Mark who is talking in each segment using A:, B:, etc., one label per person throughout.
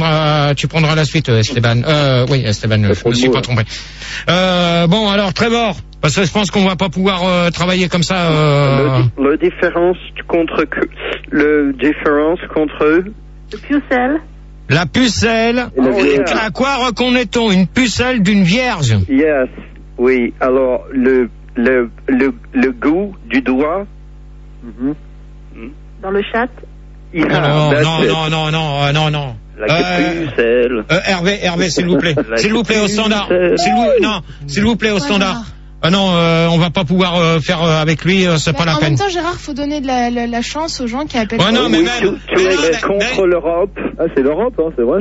A: prendras la suite, Esteban. Oui, Esteban, je me suis pas trompé. Bon, alors, Trevor, parce que je pense qu'on va pas pouvoir travailler comme ça.
B: Le différence contre eux.
C: Le pucelle.
A: La pucelle. À quoi reconnaît-on une pucelle d'une vierge?
B: Yes. Oui. Alors le goût du doigt.
C: Dans le chat.
A: Non.
B: La pucelle.
A: Hervé, s'il vous plaît. S'il vous plaît, au standard. S'il vous plaît, au standard. Ah non, on va pas pouvoir faire avec lui, c'est pas la peine.
D: En même temps, Gérard, faut donner de la chance aux gens qui appellent.
A: Ouais, non, mais même.
B: Tu es contre l'Europe.
E: Ah, c'est l'Europe, hein, c'est vrai.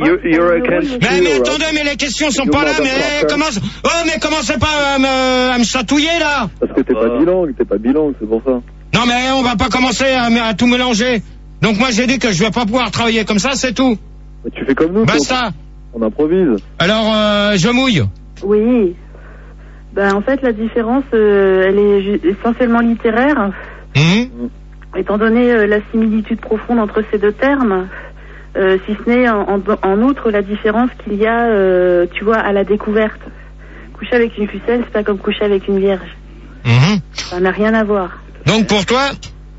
A: Mais attendez, mais les questions sont pas là, mais commencez pas à me chatouiller, là.
E: Parce que t'es pas bilingue, c'est pour ça.
A: Non, mais on va pas commencer à tout mélanger. Donc moi, j'ai dit que je vais pas pouvoir travailler comme ça, c'est tout.
E: Mais tu fais comme nous.
A: Basta.
E: On improvise.
A: Alors, je mouille.
C: Oui. Ben, en fait, la différence, elle est essentiellement littéraire. Étant donné la similitude profonde entre ces deux termes, si ce n'est en outre la différence qu'il y a, tu vois, à la découverte. Coucher avec une pucelle, c'est pas comme coucher avec une vierge. Ça n'a rien à voir.
A: Donc pour toi,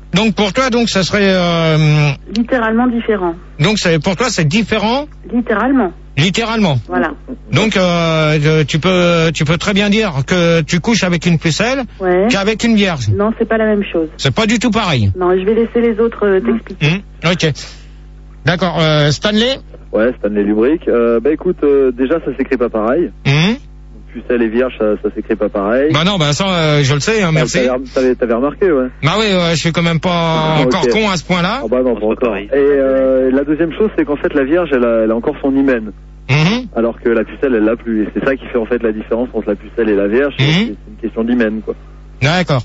A: ça serait
C: littéralement différent.
A: Donc pour toi, c'est différent. Littéralement.
C: Voilà.
A: Donc tu peux très bien dire que tu couches avec une pucelle qu'avec une vierge.
C: Non, c'est pas la même chose.
A: C'est pas du tout pareil.
C: Non, je vais laisser les autres t'expliquer.
A: Ok. D'accord. Stanley.
E: Ouais, Stanley Lubric. Écoute, déjà ça s'écrit pas pareil. Pucelle et vierge, ça s'écrit pas pareil.
A: Bah non, ça, je le sais, merci.
E: T'avais remarqué, ouais.
A: Bah oui, je suis quand même pas encore con à ce point-là.
E: Ah bah non, pas encore. Et la deuxième chose, c'est qu'en fait, la vierge, elle a encore son hymen. Alors que la pucelle, elle l'a plus. Et c'est ça qui fait en fait la différence entre la pucelle et la vierge. C'est une question d'hymen, quoi.
A: D'accord.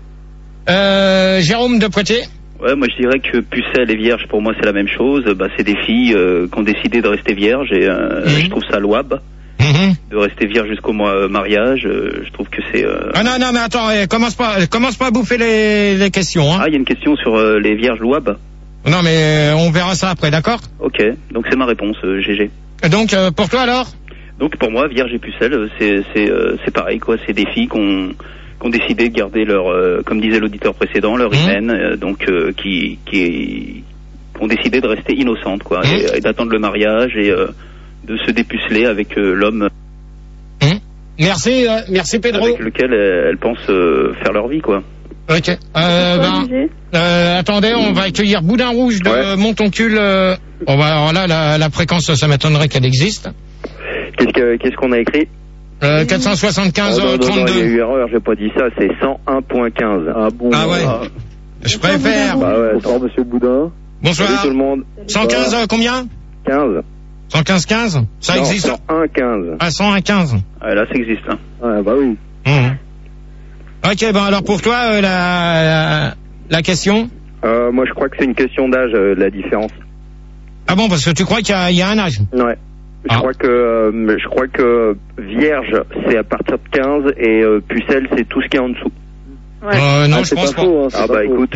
E: Voilà.
A: Jérôme de Poitiers.
F: Ouais, moi je dirais que pucelle et vierge, pour moi, c'est la même chose. Bah, c'est des filles qui ont décidé de rester vierges et je trouve ça louable. De rester vierge jusqu'au mariage, je trouve que c'est...
A: Ah non, mais attends, commence pas à bouffer les questions. Hein.
F: Ah, il y a une question sur les vierges louables.
A: Non, mais on verra ça après, d'accord?
F: Ok, donc c'est ma réponse, GG.
A: Donc, pour toi alors?
F: Donc pour moi, vierge et pucelle, c'est pareil, quoi. C'est des filles qui ont décidé de garder leur, comme disait l'auditeur précédent, leur hymen, donc qui ont décidé de rester innocentes, quoi, et d'attendre le mariage et... de se dépuceler avec l'homme.
A: Merci Pedro.
F: Avec lequel elles pensent faire leur vie, quoi.
A: Ok. Attendez, on va accueillir Boudin Rouge de Montoncule. Alors là, la fréquence, ça m'étonnerait qu'elle existe.
B: Qu'est-ce qu'on a écrit?
A: 475 32.
B: Il y a eu erreur, j'ai pas dit ça, c'est 101.15.
E: Ah bon.
A: Ah ouais. Je préfère.
E: Bah ouais, bonsoir Monsieur Boudin.
A: Bonsoir.
B: Salut tout le monde.
A: 115 combien?
B: 15.
A: 115-15? Ça existe?
B: 101-15.
A: Ah, 101-15.
F: Ah, là, ça existe, hein.
E: Ouais, bah oui.
A: Ok, alors pour toi, la question?
B: Moi, je crois que c'est une question d'âge, la différence.
A: Ah bon, parce que tu crois qu'il y a un âge?
B: Ouais. Je crois que vierge, c'est à partir de 15 et pucelle, c'est tout ce qui est en dessous.
A: Non, je pense pas.
E: Faux, hein,
B: bah écoute,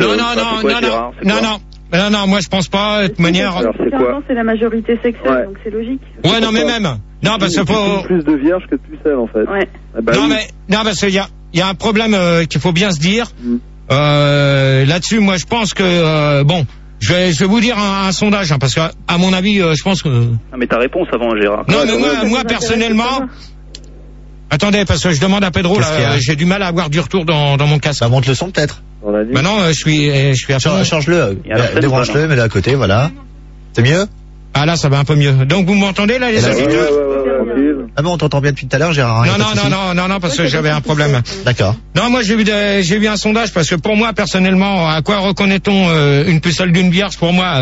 A: non, moi je pense pas, de toute manière.
B: Alors c'est quoi?
C: C'est la majorité sexuelle, donc c'est logique.
A: Ouais, non, mais même. Non, parce que faut...
E: plus de vierges que de pucelles, en fait.
C: Ouais.
E: Bah,
A: non, parce qu'il y a un problème qu'il faut bien se dire. Là-dessus, moi je pense que, bon, je vais vous dire un sondage, hein, parce que, à mon avis, je pense que...
F: Ah, mais ta réponse avant, Gérard.
A: Non, mais moi personnellement... Attendez, parce que je demande à Pedro, là, j'ai du mal à avoir du retour dans mon casque.
G: Bah, monte le son peut-être.
A: Bah non, je suis à fond.
G: Change-le, débranche-le, mets-le à côté, voilà. C'est mieux?
A: Ah là, ça va un peu mieux. Donc vous m'entendez là, les auditeurs?
G: Ah bon, on t'entend bien depuis tout à l'heure, Gérard.
A: Non, parce que j'avais un problème.
G: D'accord.
A: Non, moi j'ai vu un sondage parce que pour moi personnellement, à quoi reconnaît-on une pucelle d'une vierge? Pour moi,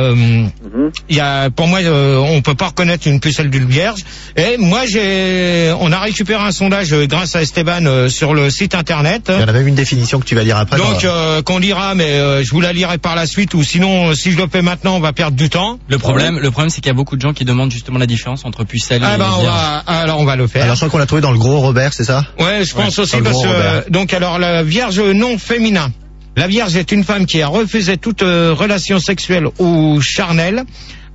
A: on peut pas reconnaître une pucelle d'une vierge. Et moi on a récupéré un sondage grâce à Esteban sur le site internet.
G: Il y en a même une définition que tu vas lire après.
A: Donc qu'on lira, mais je vous la lirai par la suite, ou sinon si je le fais maintenant, on va perdre du temps.
H: Le problème, c'est qu'il y a beaucoup de gens qui demandent justement la différence entre pucelle et vierge.
A: Alors on va le faire.
G: Alors je crois qu'on l'a trouvé dans le gros Robert, c'est ça?
A: Ouais, je pense aussi parce que donc alors la vierge non féminin. La vierge est une femme qui a refusé toute relation sexuelle ou charnelle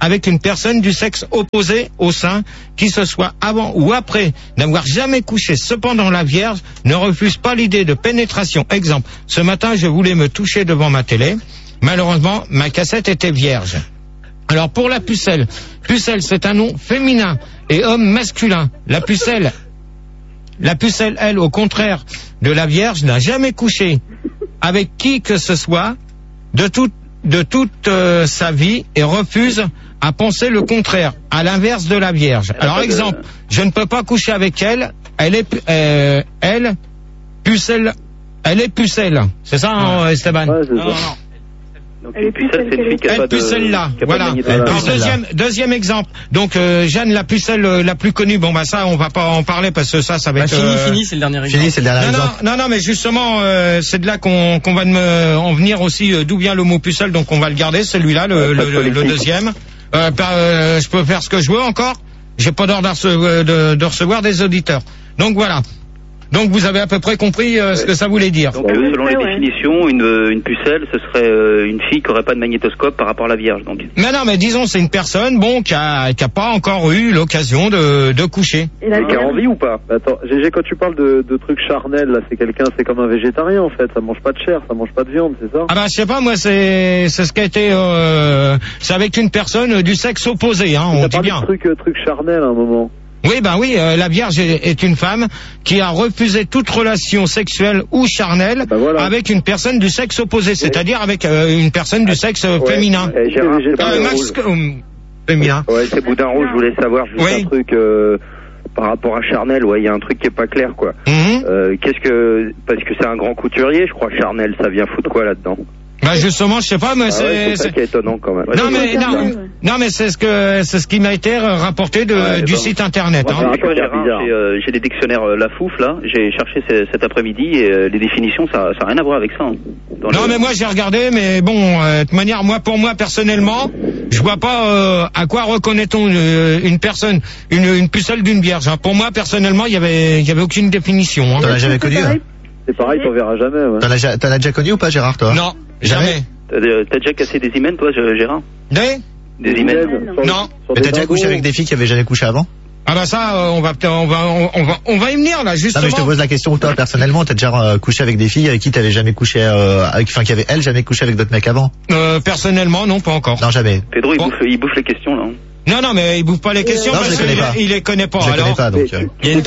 A: avec une personne du sexe opposé au sein, qui ce soit avant ou après n'avoir jamais couché. Cependant, la Vierge ne refuse pas l'idée de pénétration. Exemple, ce matin, je voulais me toucher devant ma télé. Malheureusement, ma cassette était vierge. Alors, pour la pucelle, c'est un nom féminin et homme masculin. La pucelle, elle, au contraire de la Vierge, n'a jamais couché avec qui que ce soit de toute sa vie et refuse à penser le contraire, à l'inverse de la Vierge. Alors, exemple, je ne peux pas coucher avec elle, elle est pucelle. C'est ça, hein, Esteban?
E: Ouais, c'est ça.
F: Non. Donc une pucelle, c'est une fille qui a pas de...
A: Pucelle-là, voilà. Deuxième exemple. Donc, Jeanne, la pucelle la plus connue, bon, bah, ça, on va pas en parler parce que ça va être...
H: Fini, c'est le dernier exemple.
A: Non, mais justement, c'est de là qu'on va en venir aussi, d'où vient le mot pucelle, donc on va le garder, celui-là, le deuxième. Je peux faire ce que je veux encore. J'ai pas d'ordre de recevoir des auditeurs. Donc voilà. Donc vous avez à peu près compris ce que ça voulait dire.
F: Donc selon les définitions, une pucelle, ce serait une fille qui aurait pas de magnétoscope par rapport à la Vierge. Donc.
A: Mais disons c'est une personne qui a pas encore eu l'occasion de coucher.
B: Et qui a envie ou pas?
E: Attends, Gégé, quand tu parles de trucs charnels, là, c'est comme un végétarien en fait. Ça mange pas de chair, ça mange pas de viande, c'est ça?
A: Ah bah je sais pas, moi c'est ce qui a été c'est avec une personne du sexe opposé, hein, on dit bien.
E: Truc charnel à un moment.
A: Oui, la Vierge est une femme qui a refusé toute relation sexuelle ou charnelle avec une personne du sexe opposé, c'est-à-dire avec une personne du sexe féminin.
B: Féminin. Ouais, c'est Boudin Rouge, je voulais savoir juste un truc par rapport à Charnel, il y a un truc qui est pas clair, quoi. Parce que c'est un grand couturier, je crois, Charnel, ça vient foutre quoi là-dedans?
A: Bah justement, je sais pas, mais
B: c'est ça qui est étonnant quand même.
A: Non mais c'est ce qui m'a été rapporté du site internet.
F: J'ai des dictionnaires Lafouf là, j'ai cherché cet après-midi et les définitions ça a rien à voir avec ça. Hein,
A: mais moi j'ai regardé, mais bon, de toute manière, pour moi personnellement, je vois pas à quoi reconnaît-on une personne, une pucelle d'une Vierge. Hein. Pour moi personnellement, il y avait aucune définition. Hein.
G: T'en as jamais connu?
E: C'est pareil, t'en verras jamais. Ouais.
G: T'en as déjà connu ou pas, Gérard, toi?
A: Non, jamais.
F: T'as déjà cassé des hymens, toi, Gérard? Des hymens?
A: Non.
G: Mais t'as déjà couché avec des filles qui avaient jamais couché avant?
A: Ah bah ça, on va y venir là, justement.
G: Non, mais je te pose la question, toi, personnellement, t'as déjà couché avec des filles avec qui t'avais jamais couché, qui avaient, elles, jamais couché avec d'autres mecs avant?
A: Personnellement, non, pas encore.
G: Non, jamais.
F: Pedro, il bouffe les questions, là.
A: Non, mais il bouffe pas les questions parce qu'il les connaît pas.
G: Je les connais pas, donc.
H: Il y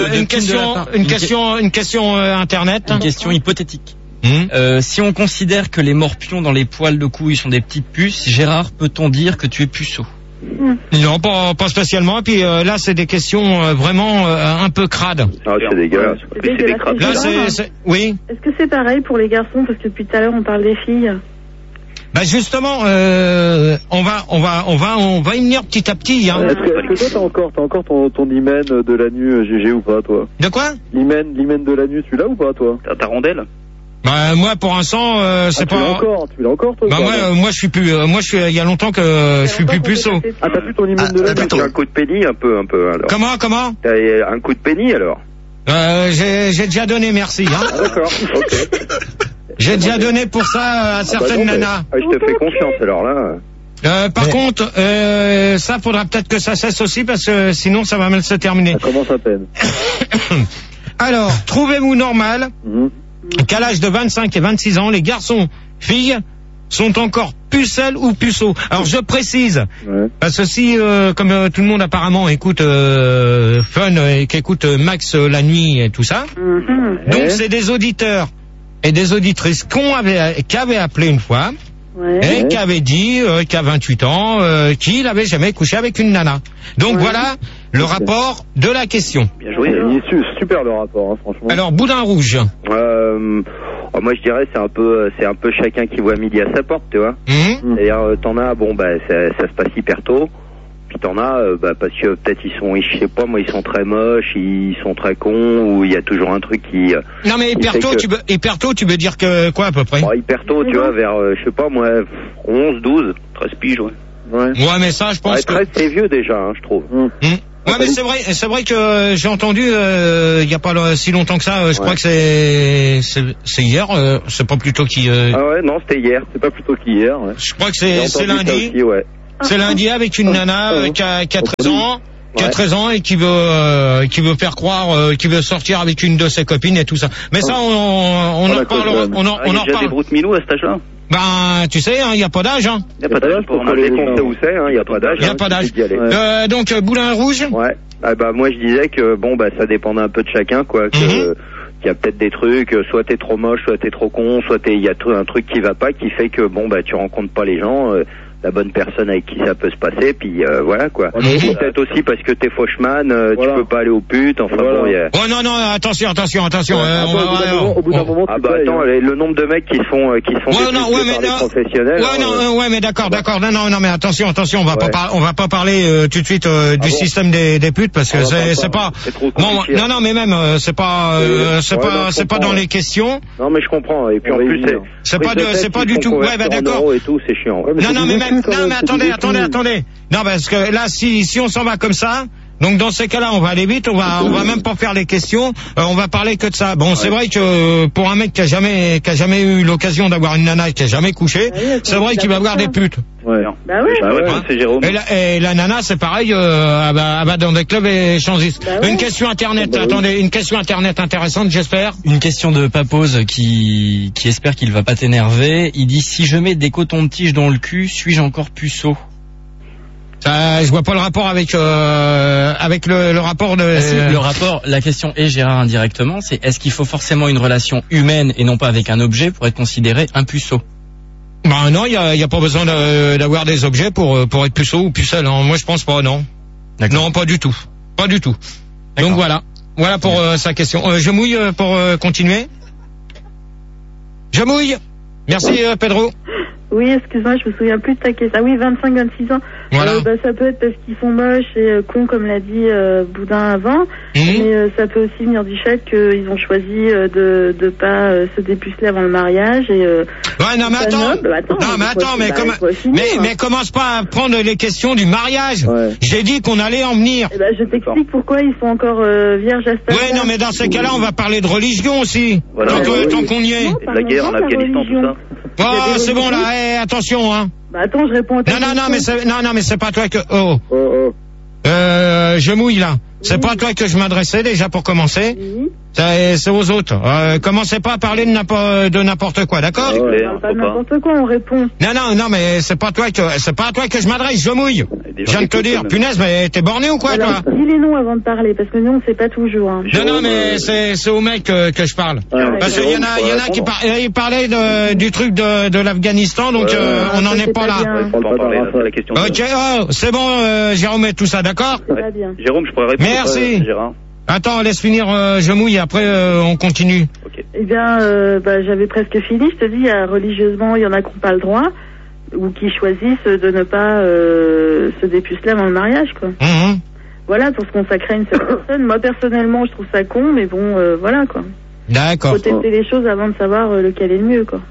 H: a
A: une question internet.
H: Une question hypothétique. Si on considère que les morpions dans les poils de couilles sont des petites puces, Gérard, peut-on dire que tu es puceau?
A: Non, pas spécialement. Et puis là, c'est des questions vraiment un peu crades.
B: Ah, c'est dégueulasse.
A: Là, oui.
C: Est-ce que c'est pareil pour les garçons, parce que depuis tout à l'heure on parle des filles?
A: Bah justement, on va y venir petit à petit. Hein.
E: Est-ce que toi t'as encore ton hymen de l'anus, Gégé, ou pas, toi?
A: De quoi?
E: L'hymen de l'anus, tu l'as ou pas, toi?
F: Ta rondelle?
A: Bah moi pour l'instant c'est pas.
E: Tu l'as encore toi?
A: Bah moi je suis plus. Il y a longtemps que je suis plus puceau.
E: Ah, t'as plus ton hymen de l'anus?
B: T'as un coup de pénis un peu alors.
A: Comment?
B: T'as un coup de pénis alors?
A: J'ai déjà donné, merci. Hein.
B: Ah, d'accord. Ok.
A: J'ai déjà donné pour ça à certaines nanas.
B: Je te fais confiance alors là.
A: Par contre, ça faudra peut-être que ça cesse aussi parce que sinon ça va mal se terminer.
E: Ça commence à peine.
A: Alors, trouvez-vous normal qu'à l'âge de 25 et 26 ans, les garçons, filles, sont encore pucelles ou puceaux? Alors je précise, parce que si, comme tout le monde apparemment écoute Fun et qu'écoute Max la nuit et tout ça, donc c'est des auditeurs et des auditrices qui avaient appelé une fois et qui avaient dit qu'à 28 ans, qu'il n'avait jamais couché avec une nana. Donc voilà le rapport de la question.
F: Bien joué.
E: Il est super le rapport, hein, franchement.
A: Alors Boudin Rouge.
B: Moi je dirais c'est un peu chacun qui voit midi à sa porte, tu vois. C'est-à-dire t'en as ça se passe hyper tôt. Puis t'en as parce que peut-être je sais pas moi, ils sont très moches, ils sont très cons, ou il y a toujours un truc qui.
A: Non mais hyper tôt tu veux dire que quoi à peu près?
B: Hyper tôt, tu vois, vers je sais pas moi 11, 12, 13 piges,
A: Ouais, mais ça je pense
B: 13 c'est vieux déjà, hein, je trouve.
A: Ouais, mais c'est vrai que j'ai entendu il y a pas si longtemps que ça, je crois que c'est hier, c'est pas plutôt qui
B: Ah ouais, non, c'était hier, c'est pas plutôt qu'hier,
A: Je crois que c'est lundi.
B: Aussi, ouais.
A: C'est lundi avec une nana qui a 13 ans. Qui a 13 ans et qui veut faire croire qu'il veut sortir avec une de ses copines et tout ça. Mais ça, on en reparlera. On en
F: reparle. Il y a des broutes-milous à cet âge-là.
A: Ben, tu sais, il y a pas d'âge, hein.
F: Il y a pas d'âge pour
B: dès qu'on sait où c'est, il y a pas d'âge.
A: Il y a pas d'âge. Donc, Boulin Rouge.
B: Ouais. Ah bah moi je disais que bon bah ça dépendait un peu de chacun quoi. Qu'il y a peut-être des trucs, soit t'es trop moche, soit t'es trop con, soit il y a un truc qui va pas, qui fait que bon bah tu rencontres pas les gens. La bonne personne avec qui ça peut se passer, puis voilà quoi. Peut-être aussi parce que t'es fauchman, tu peux pas aller aux putes, enfin bon.
A: Oh non, attention.
B: Au bout d'un moment, ah bah attends, le nombre de mecs qui sont des professionnels.
A: Ouais, mais d'accord. Non, mais attention, on va pas parler tout de suite du système des putes parce que c'est pas. Non, mais même c'est pas dans les questions.
B: Non, mais je comprends. Et puis en plus
A: c'est pas du tout. Ouais, bah d'accord.
B: Et tout, c'est chiant.
A: Non, mais attendez. Non, parce que là, si on s'en va comme ça, donc dans ces cas-là, on va aller vite, on va même pas faire les questions, on va parler que de ça. Bon, c'est vrai que pour un mec qui a jamais eu l'occasion d'avoir une nana et qui a jamais couché, c'est vrai qu'il va avoir des putes.
B: Ouais.
C: Bah oui.
F: C'est Jérôme.
A: Et la nana, c'est pareil, elle va dans des clubs échangistes.
C: Bah
A: Une question internet, attendez, une question internet intéressante, j'espère.
H: Une question de Papose qui espère qu'il va pas t'énerver. Il dit, si je mets des cotons-tiges dans le cul, suis-je encore puceau?
A: Ça, je vois pas le rapport avec le rapport de.
H: Le rapport, la question est, Gérard, indirectement, c'est est-ce qu'il faut forcément une relation humaine et non pas avec un objet pour être considéré un puceau?
A: Ben non, il y a pas besoin d'avoir des objets pour être puceau ou pucelle. Hein. Moi, je pense pas, non. Non, pas du tout. Donc voilà pour sa question. Je mouille pour continuer. Je mouille. Merci Pedro.
C: Oui, excuse-moi, je me souviens plus de ta question. Ah oui, 25-26 ans.
A: Voilà.
C: Ça peut être parce qu'ils sont moches et cons, comme l'a dit Boudin avant. Mais ça peut aussi venir du fait qu'ils ont choisi de pas se dépuceler avant le mariage.
A: Ouais, non, mais attends. Mais commence pas à prendre les questions du mariage. Ouais. J'ai dit qu'on allait en venir.
C: Eh ben, je t'explique pourquoi ils sont encore vierges à cet âge.
A: Ouais, non, mais dans ces cas-là, on va parler de religion aussi.
F: Voilà,
A: tant qu'on y est.
F: Et de la guerre en Afghanistan, tout ça.
A: Oh, c'est bon là, attention hein.
C: Bah attends, je réponds à ta question.
A: Non, mais c'est pas toi que. Je mouille là. C'est pas à toi que je m'adressais déjà pour commencer. C'est aux autres. Commencez pas à parler de n'importe quoi, d'accord?
C: On parle de n'importe quoi, on répond.
A: Non, mais c'est pas à toi que je m'adresse, je mouille. Je viens de te dire, punaise, mais t'es borné ou quoi,
C: alors,
A: toi?
C: Dis les noms avant de parler, parce que nous on sait pas toujours. Hein.
A: Non, mais c'est au mec que je parle. Parce qu'il y en a qui parlaient du truc de l'Afghanistan, donc on n'en est pas là. Ok, c'est bon, Jérôme et tout ça, d'accord?
F: Jérôme, je pourrais répondre.
A: Merci.
F: Gérard.
A: Attends, laisse finir, je mouille, après on continue.
F: Okay.
C: Eh bien, j'avais presque fini, je te dis, religieusement, il y en a qui n'ont pas le droit, ou qui choisissent de ne pas se dépuceler avant le mariage, quoi. Voilà, pour se consacrer à une seule personne. Moi, personnellement, je trouve ça con, mais bon, voilà, quoi.
A: D'accord.
C: Faut tester les choses avant de savoir lequel est le mieux, quoi.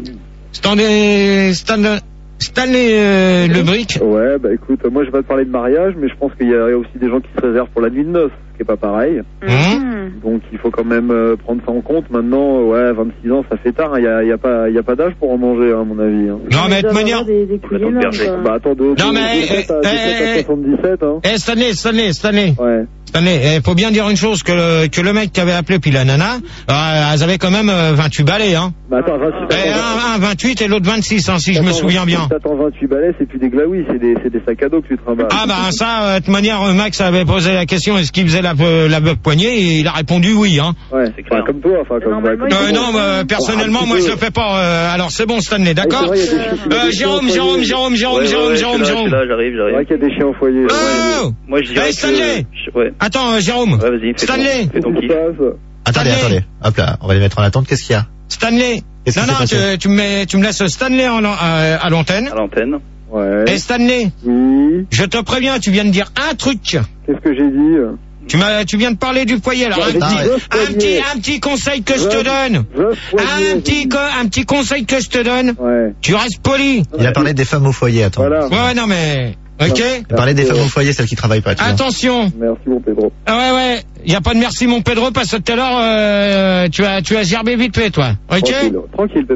C: Stanley Le Brick.
E: Ouais, bah écoute, moi je vais pas te parler de mariage, mais je pense qu'il y a aussi des gens qui se réservent pour la nuit de noces, ce qui est pas pareil. Donc il faut quand même prendre ça en compte. Maintenant, 26 ans, ça fait tard. Il y a pas d'âge pour en manger, à mon avis. Hein.
A: Non, mais de manière.
E: Bah attends,
A: non mais
E: 77, hein.
A: Stanley.
E: Ouais.
A: Stanley, faut bien dire une chose, que le mec qui avait appelé puis la nana, elles avaient quand même 28 balais, hein.
E: Bah attends, 28.
A: Un 28 et l'autre 26, hein, si je me souviens bien.
E: T'attends 28 balais, c'est plus des glaouis, c'est des sacs à dos que tu trimbales.
A: Ah bah ça, de toute manière, Max avait posé la question, est-ce qu'il faisait la beuh poignée, et il a répondu oui, hein.
E: Ouais, c'est clair. Comme toi, enfin, comme
A: non, personnellement, moi je le fais pas. Alors c'est bon, Stanley, d'accord? Jérôme.
F: Là, j'arrive.
E: C'est vrai qu'il y a des chiens au foyer.
A: Oh!
F: Moi je dirais
A: Stanley!
F: Ouais.
A: Attends, Jérôme.
F: Ouais, vas-y,
A: Stanley.
F: Fais ton kiff.
G: Attendez. Hop là, on va les mettre en attente. Qu'est-ce qu'il y a?
A: Stanley. Non, tu me laisses Stanley à l'antenne.
F: À l'antenne.
E: Ouais.
A: Et Stanley.
E: Oui.
A: Je te préviens, tu viens de dire un truc.
E: Qu'est-ce que j'ai dit? Tu
A: viens de parler du foyer, alors un petit conseil que je te donne. Un petit conseil que je te donne.
E: Ouais.
A: Tu restes poli.
G: Il a parlé des femmes au foyer, attends.
A: Voilà. Ouais, non mais. Ok.
G: Il a parlé des femmes au foyer, celles qui travaillent pas.
A: Attention.
E: Merci mon Pedro.
A: Ouais. Y a pas de merci mon Pedro parce que tout à l'heure tu as gerbé vite fait toi. Ok.
E: Tranquille, Pépère.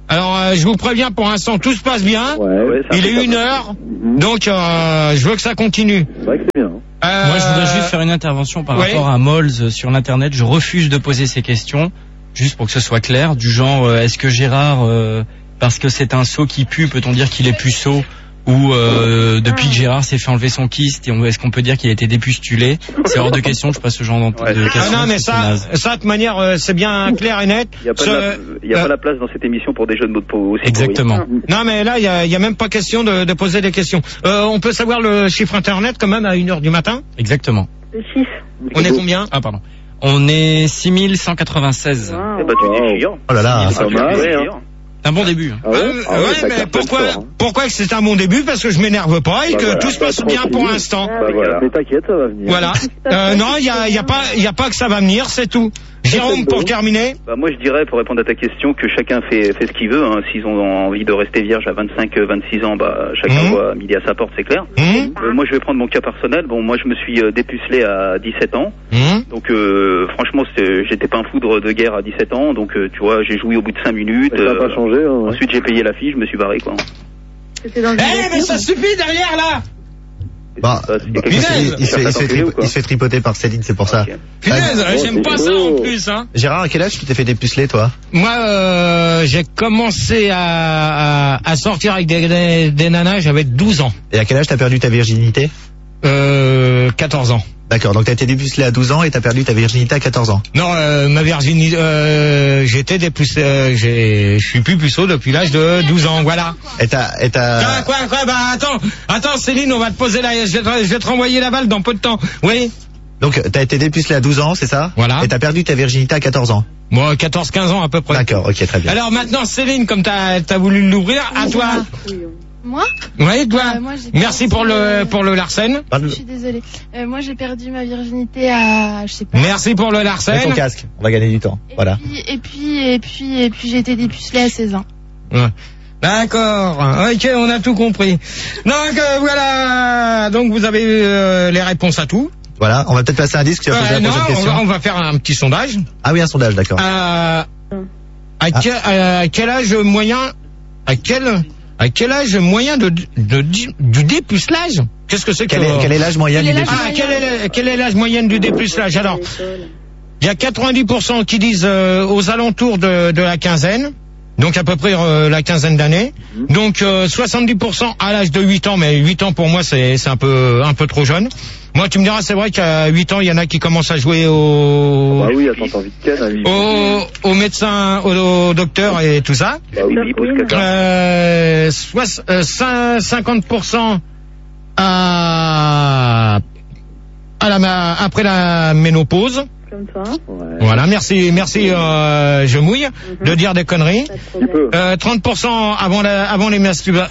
A: Alors, je vous préviens, pour l'instant, tout se passe bien.
E: Ouais.
A: Il est 1h, donc je veux que ça continue.
E: C'est vrai que c'est bien.
H: Moi, je voudrais juste faire une intervention par rapport à Mols sur l'internet. Je refuse de poser ces questions, juste pour que ce soit clair, du genre est-ce que Gérard, parce que c'est un sot qui pue, peut-on dire qu'il est puceau, ou depuis que Gérard s'est fait enlever son kyste, est-ce qu'on peut dire qu'il a été dépustulé? C'est hors de question que je passe ce genre de questions.
A: Ah non, mais ça, de toute manière, c'est bien clair et net.
F: Il n'y a pas la place dans cette émission pour des jeux de mots aussi.
H: Exactement.
A: Non, mais là, il y a même pas question de poser des questions. On peut savoir le chiffre internet quand même à 1h du matin?
H: Exactement.
C: Le chiffre.
A: On est combien?
H: Ah, pardon. On est 6196.
C: Wow.
F: Eh ben, tu dis chiant.
G: Oh là là.
F: C'est
H: C'est un bon début.
A: Mais pourquoi que c'est un bon début? Parce que je m'énerve pas et que tout se passe bien pour l'instant.
E: Mais t'inquiète, ça va venir.
A: Voilà. Non, il y a pas que ça va venir, c'est tout. Jérôme, pour terminer.
F: Bah, moi, je dirais, pour répondre à ta question, que chacun fait ce qu'il veut. Hein. S'ils ont envie de rester vierge à 25, 26 ans, bah, chacun voit midi à sa porte, c'est clair. Moi, je vais prendre mon cas personnel. Bon, moi, je me suis dépucelé à 17 ans. Donc, franchement, j'étais pas un foudre de guerre à 17 ans. Donc, tu vois, j'ai joué au bout de 5 minutes.
E: Ça n'a pas changé. Hein,
F: ensuite, j'ai payé la fille, je me suis barré, quoi.
A: Mais ça suffit derrière, là!
G: Bah, il se fait tripoter par Céline, c'est pour ça.
A: Punaise, j'aime pas ça en plus, hein.
G: Gérard, à quel âge tu t'es fait dépuceler, toi?
A: Moi, j'ai commencé à sortir avec des nanas, j'avais 12 ans.
G: Et à quel âge t'as perdu ta virginité?
A: 14 ans.
G: D'accord, donc t'as été dépucelé à 12 ans et t'as perdu ta virginité à 14 ans.
A: Non, ma virginité, j'étais dépucelé, je suis plus puceau depuis l'âge de 12 ans, voilà.
G: Et t'as...
A: Quoi, bah attends Céline, on va te poser je vais te renvoyer la balle dans peu de temps, oui.
G: Donc t'as été dépucelé à 12 ans, c'est ça?
A: Voilà.
G: Et t'as perdu ta virginité à 14 ans.
A: Moi, 14-15 ans à peu près.
G: D'accord, ok, très bien.
A: Alors maintenant, Céline, comme t'as voulu l'ouvrir, à toi.
D: Moi?
A: Oui, toi.
D: Moi,
A: merci pour le Larsen.
D: Je suis désolée. Moi, j'ai perdu ma virginité à, je sais pas.
A: Merci pour le Larsen.
G: Mets ton casque, on va gagner du temps. Voilà.
D: Et puis j'ai été dépucelée à 16 ans.
A: Ouais. D'accord. Ok, on a tout compris. Donc voilà. Donc vous avez eu les réponses à tout.
G: Voilà. On va peut-être passer un disque. Tu vas poser la prochaine question.
A: On va faire un petit sondage.
G: Ah oui, un sondage, d'accord.
A: À quel âge moyen? À quel âge moyen du dépucelage? Qu'est-ce que c'est que
G: quel est l'âge moyen du dépucelage?
A: Quel est l'âge moyen du dépucelage? Alors, il y a 90% qui disent aux alentours de la quinzaine, donc à peu près la quinzaine d'années. Donc 70% à l'âge de 8 ans, mais 8 ans pour moi c'est un peu trop jeune. Moi tu me diras, c'est vrai qu'à 8 ans il y en a qui commencent à jouer
E: Bah oui, attends, t'as envie de ken à 8 ans.
A: au médecin, au docteur et tout ça.
E: Bah oui,
A: 50% après la ménopause.
C: Comme toi.
E: Ouais.
A: Voilà, merci, je mouille de dire des conneries. 30% avant les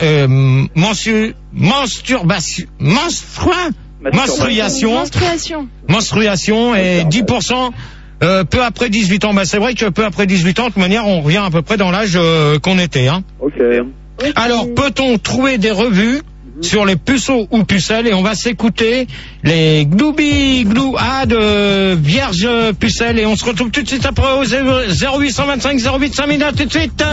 A: menstruation et 10% peu après 18 ans. Bah c'est vrai que peu après 18 ans, de toute manière, on revient à peu près dans l'âge qu'on était. Hein.
E: Ok.
A: Alors, peut-on trouver des revues sur les puceaux ou pucelles? Et on va s'écouter les Gloubi Glou A de Vierge Pucelle. Et on se retrouve tout de suite après au 0825 08 5000. À tout de suite.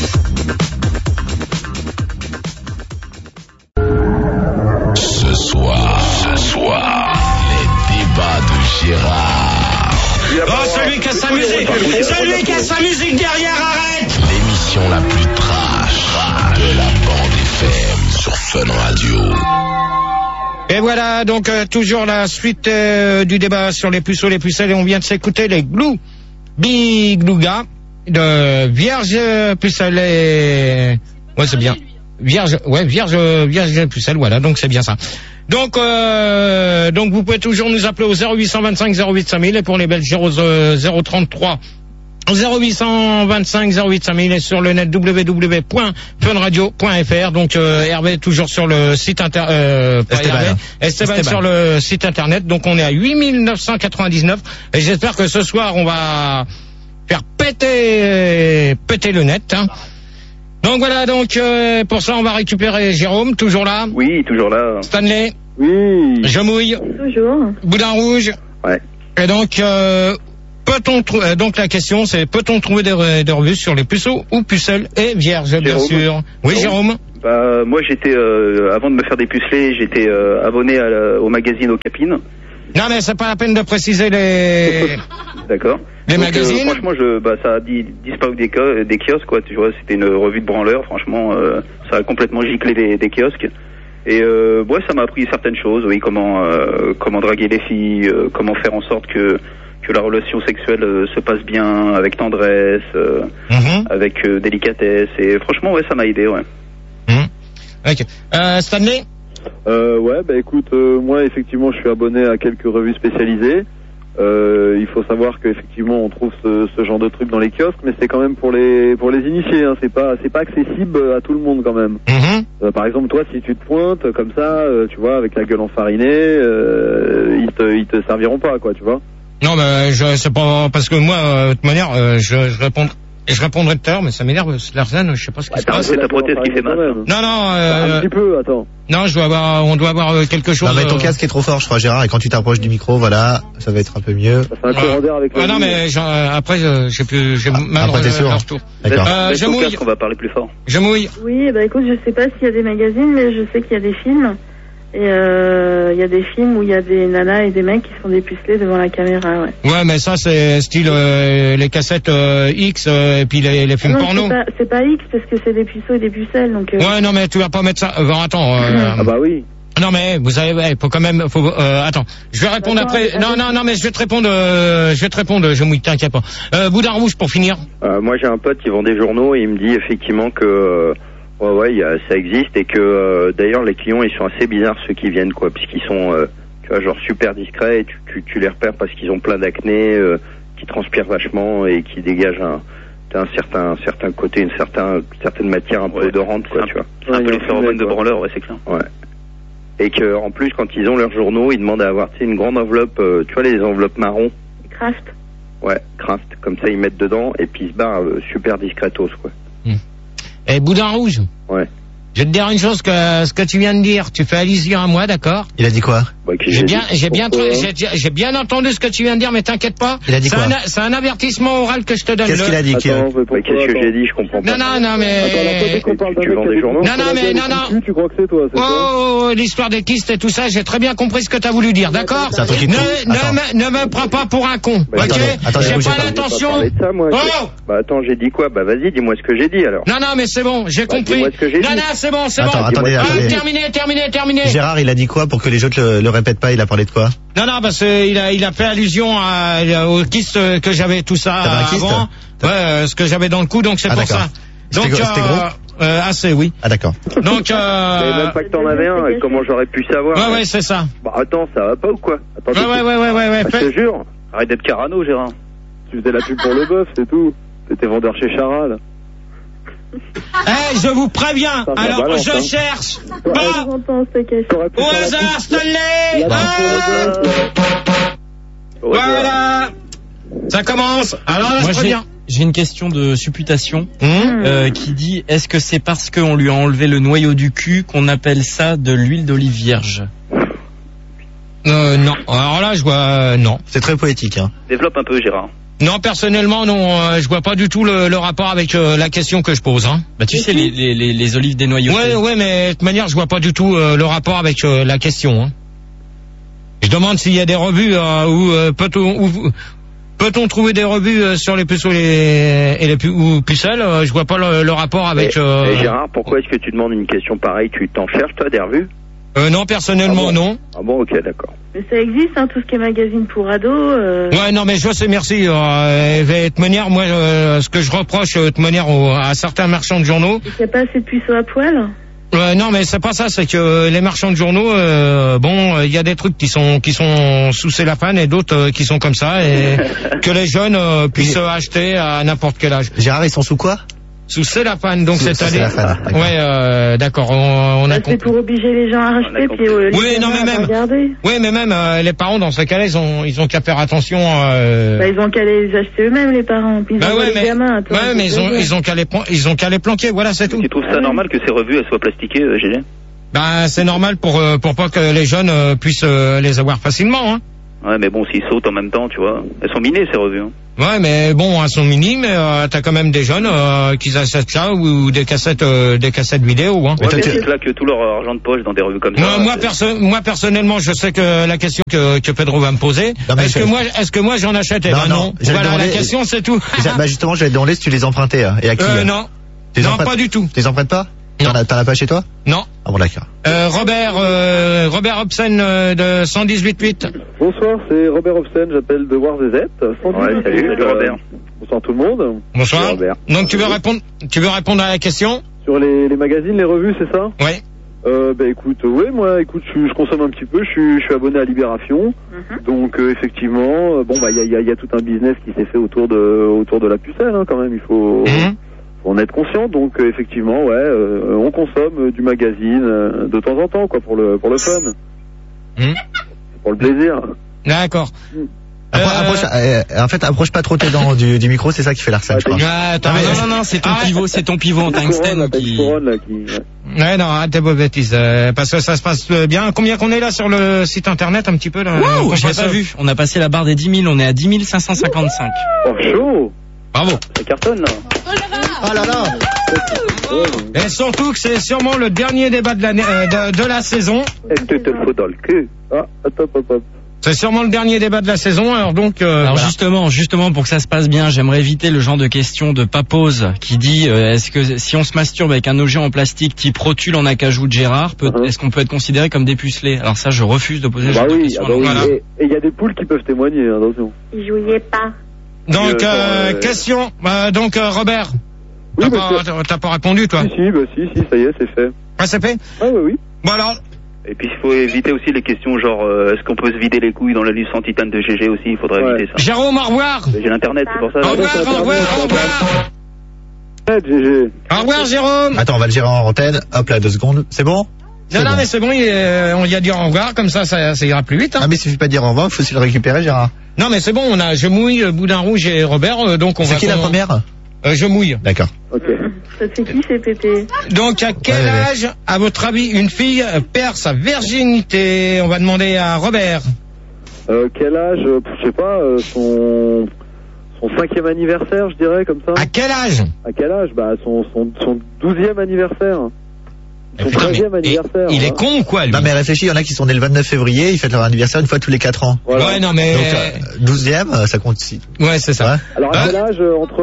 I: Ce soir, les débats de Gérard.
A: Oh, celui qui a sa musique derrière, arrête!
I: L'émission la plus trash de la bande FM sur Fun Radio.
A: Et voilà, donc toujours la suite du débat sur les puceaux, les pucelles, et on vient de s'écouter les Big Glouga de Vierge Pucelle et... Ouais, c'est bien. Vierge Pucelle, voilà, donc c'est bien ça. Donc vous pouvez toujours nous appeler au 0825 08 5000 et pour les Belges 033 0825 08 5000 et sur le net www.funradio.fr. Donc Hervé toujours sur le site internet, Esteban sur le site internet. Donc on est à 8999 et j'espère que ce soir on va faire péter le net. Hein. Donc voilà, pour ça on va récupérer Jérôme, toujours là.
F: Oui, toujours là.
A: Stanley.
E: Oui.
A: Je mouille.
C: Toujours.
A: Boudin rouge.
F: Ouais.
A: Et donc donc la question c'est peut-on trouver des revues sur les puceaux ou pucelles et vierges, bien sûr. Oui, Jérôme.
F: Bah moi j'étais avant de me faire dépuceler, j'étais abonné au magazine Okapine.
A: Non mais c'est pas la peine de préciser les.
F: D'accord.
A: Les magazines.
F: Franchement ça a disparu des kiosques quoi. Tu vois, c'était une revue de branleurs. Franchement, ça a complètement giclé des kiosques. Et ça m'a appris certaines choses. Oui, comment draguer les filles, comment faire en sorte que la relation sexuelle se passe bien, avec tendresse, avec délicatesse. Et franchement, ouais, ça m'a aidé, ouais.
A: Ok. Stanley.
E: Ouais, bah écoute, moi effectivement, je suis abonné à quelques revues spécialisées. Il faut savoir qu'effectivement, on trouve ce genre de trucs dans les kiosques, mais c'est quand même pour les initiés. Hein. C'est pas accessible à tout le monde quand même. Par exemple, toi, si tu te pointes comme ça, tu vois, avec la gueule enfarinée, ils te serviront pas, quoi, tu vois.
A: Non, mais c'est pas parce que moi, de toute manière, je répondrai tout à l'heure, mais ça m'énerve, Larsen, je sais pas ce qui se passe.
F: C'est ta prothèse qui fait mal.
A: Non,
E: un petit peu, attends.
A: Non, on doit avoir quelque chose.
G: Non, mais ton casque est trop fort, je crois, Gérard, et quand tu t'approches du micro, voilà, ça va être un peu mieux.
E: Ça fait un courant d'air avec le
A: non, mais après, j'ai mal retour.
G: D'accord.
A: Je mouille.
F: On va parler plus fort.
A: Je mouille.
C: Oui, bah écoute, je sais pas s'il y a des magazines, mais je sais qu'il y a des films. Et il y a des films où il y a des nanas et des mecs qui sont dépucelés devant la caméra, ouais.
A: Ouais, mais ça c'est style les cassettes X et puis les films porno.
C: C'est pas X parce que c'est des puceaux et des pucelles, donc.
A: Ouais, non mais tu vas pas mettre ça. Attends.
E: Ah bah oui.
A: Non mais vous savez, faut quand même. Attends, je vais répondre après. Non, mais je vais te répondre. Je mouille, t'inquiète pas. Boudin rouge pour finir.
B: Moi j'ai un pote qui vend des journaux et il me dit effectivement que. Ouais, ça existe et que d'ailleurs les clients ils sont assez bizarres ceux qui viennent quoi, puisqu'ils sont tu vois genre super discrets et tu les repères parce qu'ils ont plein d'acné, qui transpirent vachement et qui dégagent un certain côté, une certaine matière un peu odorante quoi, tu vois.
F: C'est un peu les phéromones de branleur, ouais, c'est clair.
B: Ouais. Et que en plus quand ils ont leurs journaux, ils demandent à avoir une grande enveloppe, tu vois les enveloppes marron.
C: Craft.
B: Ouais, craft, comme ça ils mettent dedans et puis ils se barrent super discretos quoi.
A: Et Boudin rouge.
B: Ouais.
A: Je vais te dire une chose ce que tu viens de dire. Tu fais allusion à moi, d'accord?
G: Il a dit quoi?
A: J'ai bien entendu ce que tu viens de dire, mais t'inquiète pas.
G: Il a dit quoi?
A: C'est un avertissement oral que je te donne.
G: Qu'est-ce qu'il a dit?
B: Qu'est-ce que j'ai dit? Je comprends pas.
A: Non, mais.
B: Tu vends des journaux?
A: Non.
E: Tu crois que c'est toi, c'est ça?
A: Oh, l'histoire des kystes et tout ça, j'ai très bien compris ce que t'as voulu dire, d'accord? Ne me prends pas pour un con, ok? J'ai pas l'intention.
B: Oh! Bah attends, j'ai dit quoi? Bah vas-y, dis-moi ce que j'ai dit alors.
A: Non, mais c'est bon, j'ai compris.
B: Dis-moi ce que j'ai dit.
A: Non, c'est bon.
G: Attendez.
A: Terminé.
G: Gérard, il a dit quoi pour que les autres le répètent pas? Il a parlé de quoi?
A: Non, parce qu'il a fait allusion au kyste que j'avais tout ça avant. Ouais, ce que j'avais dans le cou, donc c'est pour ça. Donc
G: c'était gros?
A: Assez, oui.
G: Ah d'accord.
A: Donc
B: mais même pas que t'en avais un, et comment j'aurais pu savoir?
A: Ouais, c'est ça.
B: Bah attends, ça va pas ou quoi? Attends,
A: ouais.
B: Je te jure.
F: Arrête d'être Carano, Gérard.
E: Tu faisais la pub pour le bœuf, c'est tout. T'étais vendeur chez Charal.
A: Je vous préviens. Alors, je cherche. Au hasard, Stanley. Voilà. Ça commence. Alors là, je préviens.
H: J'ai une question de supputation qui dit est-ce que c'est parce qu'on lui a enlevé le noyau du cul qu'on appelle ça de l'huile d'olive vierge?
A: Non. Alors là, je vois non.
G: C'est très poétique, hein.
F: Développe un peu, Gérard.
A: Non, personnellement, non. Je vois pas du tout le rapport avec la question que je pose. Hein.
H: Bah tu sais les olives dénoyautées.
A: Ouais, mais de toute manière, je vois pas du tout le rapport avec la question. Hein. Je demande s'il y a des revues où peut-on trouver des revues sur les puceaux et les pucelles. Je vois pas le rapport avec.
B: Et Gérard, pourquoi est-ce que tu demandes une question pareille? Tu t'en cherches toi des revues?
A: Non, personnellement, non.
B: Ah bon, ok, d'accord.
C: Mais ça existe, hein, tout ce qui est magazine pour ados.
A: Ouais, non, mais je sais, merci. De toute manière, moi, ce que je reproche, de toute manière, à certains marchands de journaux.
C: Il n'y a pas assez de puceaux à poil?
A: Non, mais c'est pas ça. C'est que les marchands de journaux, il y a des trucs qui sont sous cellophane et d'autres qui sont comme ça, et que les jeunes puissent acheter à n'importe quel âge.
G: Gérard, ils sont sous quoi?
A: Sous cellophane, donc c'est-à-dire. Ouais, d'accord. On a compris.
C: C'est pour obliger les gens à racheter puis
A: oui, non, mais même.
C: Regarder.
A: Oui, mais même les parents dans ce cas-là, ils ont qu'à faire attention.
C: Ils ont qu'à les acheter eux-mêmes, les parents. Puis les gamins. Attends,
A: mais ils ont qu'à les planquer. Voilà, c'est tout.
F: Tu trouves ça normal que ces revues elles soient plastiquées, Gégé?
A: C'est normal pour pas que les jeunes puissent les avoir facilement. Hein.
F: Ouais, mais bon, s'ils sautent en même temps, tu vois. Elles sont minées, ces revues. Hein.
A: Ouais, mais bon, elles sont mini, mais t'as quand même des jeunes qui achètent ça ou des cassettes vidéo. Hein.
F: Ouais, mais ils claquent tout leur argent de poche dans des revues comme ça.
A: Moi, personnellement, je sais que la question que Pedro va me poser, est-ce que moi j'en achète? Non. Voilà, la question, c'est tout.
G: Bah justement, j'allais te demander si tu les empruntais. Et à qui?
A: Non, pas du tout.
G: Tu les empruntes pas? T'en as pas chez toi?
A: Non.
G: Ah bon, d'accord.
A: Robert Hobson de 118.8.
E: Bonsoir, c'est Robert Hobson, j'appelle de Warzezet.
F: Ouais, salut Robert.
E: Bonsoir tout le monde.
A: Bonsoir. Robert. Donc tu veux répondre à la question?
E: Sur les magazines, les revues, c'est ça?
A: Ouais.
E: Écoute, je consomme un petit peu, je suis abonné à Libération. Donc effectivement, il y a tout un business qui s'est fait autour de la pucelle, hein, quand même, il faut en être conscient. Donc effectivement, on consomme du magazine de temps en temps, quoi, pour le fun. Pour le plaisir.
A: D'accord.
G: Approche pas trop tes dents du micro, c'est ça qui fait l'arsène, je crois.
H: Non, c'est ton pivot en tungstène qui...
A: Ouais, non, arrête tes bêtises, parce que ça se passe bien. Combien qu'on est là sur le site internet, un petit peu, là?
H: Wow, j'ai pas vu. On a passé la barre des 10 000, on est à 10 555.
E: Oh, chaud!
A: Bravo.
F: Ça cartonne, là.
G: Oh là là.
A: Et surtout que c'est sûrement le dernier débat de la saison.
B: Est-ce que tu te le faut dans le cul?
E: Ah, attends.
A: C'est sûrement le dernier débat de la saison, alors donc...
H: Alors voilà. justement, pour que ça se passe bien, j'aimerais éviter le genre de question de papose qui dit est-ce que si on se masturbe avec un objet en plastique type rotule en acajou de Gérard, est-ce qu'on peut être considéré comme dépucelé? Alors ça, je refuse de poser ce genre de question.
E: Voilà. Et il y a des poules qui peuvent témoigner, attention.
C: Il jouait pas.
A: Donc, question, Robert, t'as pas répondu, toi?
E: Si, ça y est, c'est fait.
A: Ah, c'est fait?
E: Ah oui.
A: Bon alors...
F: Et puis il faut éviter aussi les questions genre est-ce qu'on peut se vider les couilles dans la licence titane de GG aussi, il faudrait éviter ça.
A: Jérôme, au revoir.
F: J'ai l'internet, c'est pour ça.
A: Au revoir.
E: GG.
A: Au revoir Jérôme.
G: Attends, on va le gérer en antenne. Hop là, 2 secondes. C'est bon?
A: Non, mais c'est bon, on y a dit au revoir, comme ça ira plus vite. Hein.
G: Ah mais il suffit pas de dire au revoir, il faut aussi le récupérer, Gérard.
A: Non mais c'est bon, je mouille, Boudin Rouge et Robert, donc on va...
G: C'est qui la première?
A: Je mouille.
G: D'accord.
E: Ok.
C: Ça c'est qui, c'est Pépé?
A: Donc à quel âge, à votre avis, une fille perd sa virginité? On va demander à Robert.
E: Quel âge? Je sais pas, son 5e anniversaire, je dirais, comme ça.
A: À quel âge?
E: À quel âge? Bah son 12e anniversaire. Son 13e anniversaire.
A: Il est con ou quoi, lui?
G: Non mais réfléchis, il y en a qui sont nés le 29 février, ils fêtent leur anniversaire une fois tous les 4 ans.
E: Voilà.
A: Ouais, non mais...
G: Donc 12e, ça compte aussi.
A: Ouais, c'est ça.
G: Ouais.
E: Alors à quel âge entre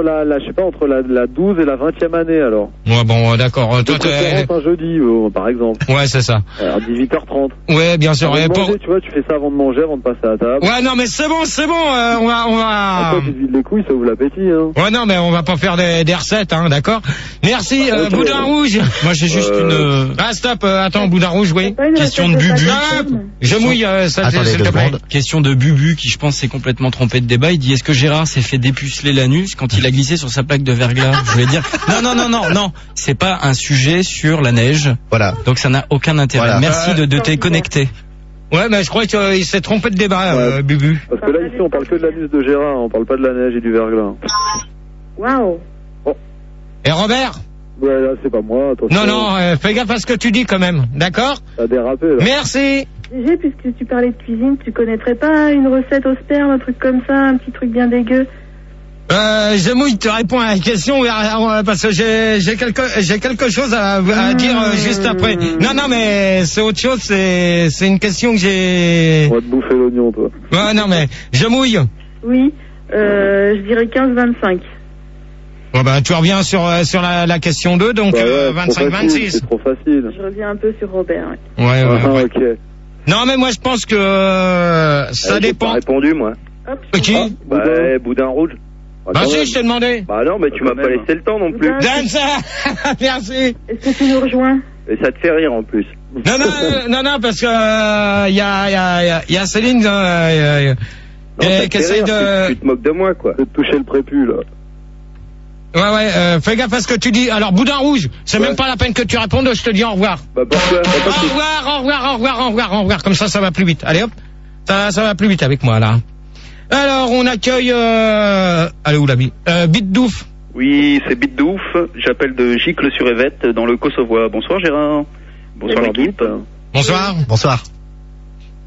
E: la 12 et la 20e année, alors?
A: Ouais, bon, d'accord.
E: Toi, un jeudi, par exemple.
A: Ouais, c'est ça.
E: À 18h30.
A: Ouais, bien sûr.
E: Avant de manger, tu vois, tu fais ça avant de manger, avant de passer à la table.
A: Ouais, non, mais c'est bon, on va...
E: Après, tu te vides les couilles, ça ouvre l'appétit, hein.
A: Ouais, non, mais on va pas faire des recettes, hein, d'accord? Merci, Boudin Rouge.
H: Moi, j'ai juste une...
A: Ah, stop, attends, Boudin Rouge, oui.
H: Question de Bubu.
A: Je mouille, ça, s'il te plaît.
H: Question de Bubu, qui je pense s'est complètement trompé de débat. Il dit, est-ce que Gérard s'est fait dépuceler l'anus quand il a glissé sur sa plaque de verglas? Je voulais dire, non, c'est pas un sujet sur la neige.
G: Voilà.
H: Donc ça n'a aucun intérêt. Voilà. Merci de t'être connecté.
A: Ouais, mais je crois qu'il s'est trompé de débat, Bubu.
E: Parce que là, ici, on parle que de l'anus de Gérard, on parle pas de la neige et du verglas.
C: Waouh.
A: Et Robert?
E: Ouais, là, c'est pas moi, attention.
A: Non, fais gaffe à ce que tu dis quand même, d'accord?
E: T'as dérapé, là.
A: Merci.
C: GG, puisque tu parlais de cuisine, tu connaîtrais pas une recette au sperme, un truc comme ça, un petit truc bien dégueu?
A: Je mouille, te réponds à la question, parce que j'ai quelque chose à dire juste après. Non, mais c'est autre chose, c'est une question que j'ai...
E: On va te bouffer l'oignon, toi.
A: Ouais, non, mais je mouille.
C: Oui, je dirais 15-25.
A: Bon, bah, tu reviens sur la question 2, donc 25-26.
E: C'est trop facile.
C: Je reviens un peu sur Robert,
A: ouais. Ouais.
E: Ok.
A: Non, mais moi, je pense que ça dépend.
B: J'ai pas répondu, moi.
C: Hop,
A: qui?
B: Boudin Rouge.
A: Bah si, je t'ai demandé.
B: Bah non, mais tu m'as pas laissé le temps non plus.
A: Donne ça. Merci.
C: Est-ce que tu nous rejoins?
B: Et ça te fait rire en plus.
A: Non, parce que y a Céline qui essaye de...
B: Tu te moques de moi, quoi.
E: De te toucher le prépuce, là.
A: Ouais, fais gaffe à ce que tu dis. Alors, Boudin Rouge, c'est même pas la peine que tu répondes, je te dis au revoir.
E: Bah pourquoi?
A: Au revoir. Comme ça va plus vite. Allez hop, ça va plus vite avec moi, là. Alors, on accueille... Allez, où l'ami? Bitdouf.
F: Oui, c'est Bitdouf. J'appelle de Gicle-sur-Évette, dans le Kosovo. Bonsoir Gérard. Bonsoir l'équipe.
A: Bonsoir.
G: Bonsoir.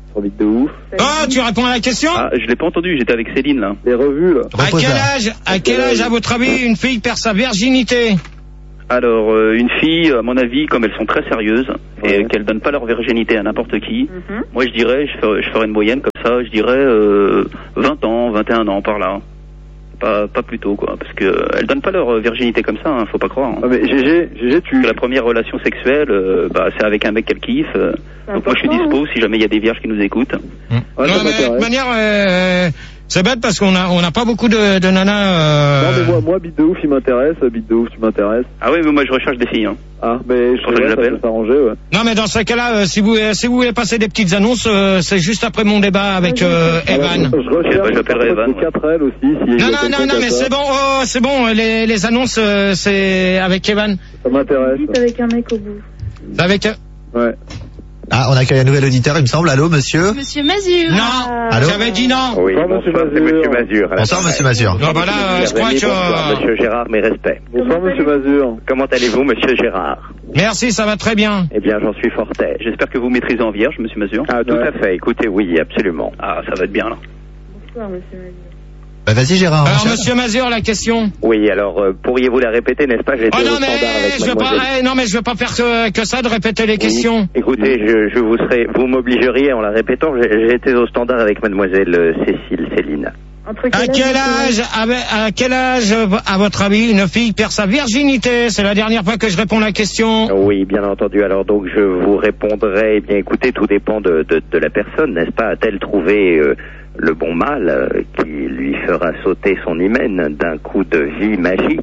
E: sur Vite de Ouf.
A: Oh, tu réponds à la question?
F: Ah, je l'ai pas entendu, j'étais avec Céline, là.
E: Les revues, là.
A: À quel âge, à votre avis, une fille perd sa virginité?
F: Alors, une fille, à mon avis, comme elles sont très sérieuses et qu'elles donnent pas leur virginité à n'importe qui, moi je dirais, je ferais une moyenne comme ça, je dirais 20 ans, 21 ans par là. Pas plus tôt, quoi, parce que elles donnent pas leur virginité comme ça, hein, faut pas croire. Hein.
E: Ah mais GG, tu...
F: La première relation sexuelle, c'est avec un mec qu'elle kiffe. Donc moi je suis dispo si jamais il y a des vierges qui nous écoutent.
A: Non, mais de toute manière, c'est bête parce qu'on n'a pas beaucoup de nanas.
E: Non mais moi Bite de Ouf il m'intéresse, Bite de Ouf tu m'intéresses.
F: Ah oui mais moi je recherche des filles. Hein.
E: Ah mais je
F: que j'appelle.
E: Ça s'arranger, ouais.
A: Non mais dans ce cas-là, si vous voulez passer des petites annonces, c'est juste après mon débat avec Evan.
E: Je recherche
F: j'appellerai Evan.
E: 4L aussi.
A: Non mais c'est bon, les annonces c'est avec Evan.
E: Ça m'intéresse.
C: Avec un mec au bout.
A: Avec
E: Ouais.
G: Ah, on accueille un nouvel auditeur, il me semble. Allô, monsieur?
D: Monsieur Mazur.
A: Non,
G: Allô?
A: j'avais dit non.
B: Oui, bonsoir, c'est Monsieur Mazur.
G: Bonsoir, monsieur Mazur.
A: Non, bah là, je crois que...
B: Bonsoir, Monsieur Gérard, mes respects.
E: Bonsoir Monsieur Mazur.
B: Comment allez-vous, Monsieur Gérard?
A: Merci, ça va très bien.
B: Eh bien, j'en suis fort aise.
F: J'espère que vous maîtrisez en vierge, monsieur Mazur.
B: Ah, tout à fait. Écoutez, oui, absolument.
F: Ah, ça va être bien, là.
C: Bonsoir, Monsieur Mazur.
G: Bah, vas-y, Gérard.
A: Alors, monsieur Mazur, la question.
B: Oui, alors, pourriez-vous la répéter, n'est-ce pas? J'étais au standard avec mademoiselle.
A: Non, mais je veux pas faire que ça de répéter les questions.
B: Écoutez, vous m'obligeriez en la répétant. J'ai été au standard avec mademoiselle Céline.
A: À quel âge, à votre avis, une fille perd sa virginité? C'est la dernière fois que je réponds à la question.
B: Oui, bien entendu. Alors donc, je vous répondrai, eh bien, écoutez, tout dépend de la personne, n'est-ce pas? A-t-elle trouvé le bon mâle qui lui fera sauter son hymen d'un coup de vie magique?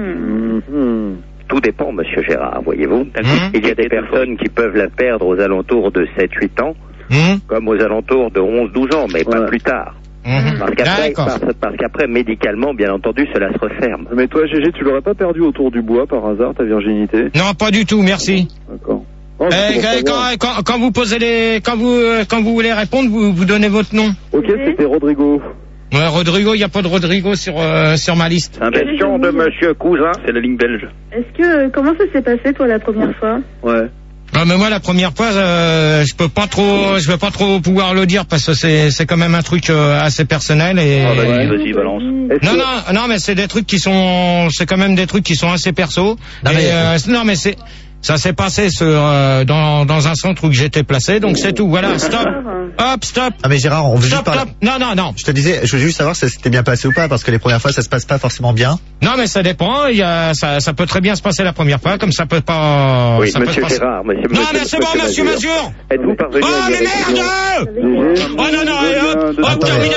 B: Tout dépend, monsieur Gérard, voyez-vous. Il y a des personnes qui peuvent la perdre aux alentours de 7-8 ans, comme aux alentours de 11-12 ans, mais pas plus tard. Parce qu'après, médicalement, bien entendu, cela se referme.
E: Mais toi, GG, tu l'aurais pas perdu autour du bois par hasard, ta virginité?
A: Non, pas du tout, merci.
E: D'accord.
A: Quand vous posez quand vous voulez répondre, vous donnez votre nom.
E: Ok, c'était Rodrigo.
A: Ouais, Rodrigo, il n'y a pas de Rodrigo sur ma liste.
B: Question de monsieur Cousin.
F: C'est la ligne belge.
C: Comment ça s'est passé, toi, la première fois?
E: Ouais.
A: Non, mais moi, la première fois, je vais pas trop pouvoir le dire parce que c'est quand même un truc assez personnel et.
F: Ah, vas-y, balance.
A: Non, mais c'est des trucs c'est quand même des trucs qui sont assez perso. Ça s'est passé dans un centre où j'étais placé, donc c'est tout. Voilà, stop. Hop, stop.
G: Ah mais Gérard, on veut juste parler.
A: Non.
G: Je veux juste savoir si ça s'était bien passé ou pas, parce que les premières fois ça se passe pas forcément bien.
A: Non mais ça dépend. Ça peut très bien se passer la première fois, comme ça peut pas.
B: Oui,
A: ça
B: monsieur
A: peut
B: Gérard, monsieur.
A: Non mais c'est bon, monsieur Mazur.
B: Êtes-vous parvenu
A: à mais merde! Oh non, hop, terminé.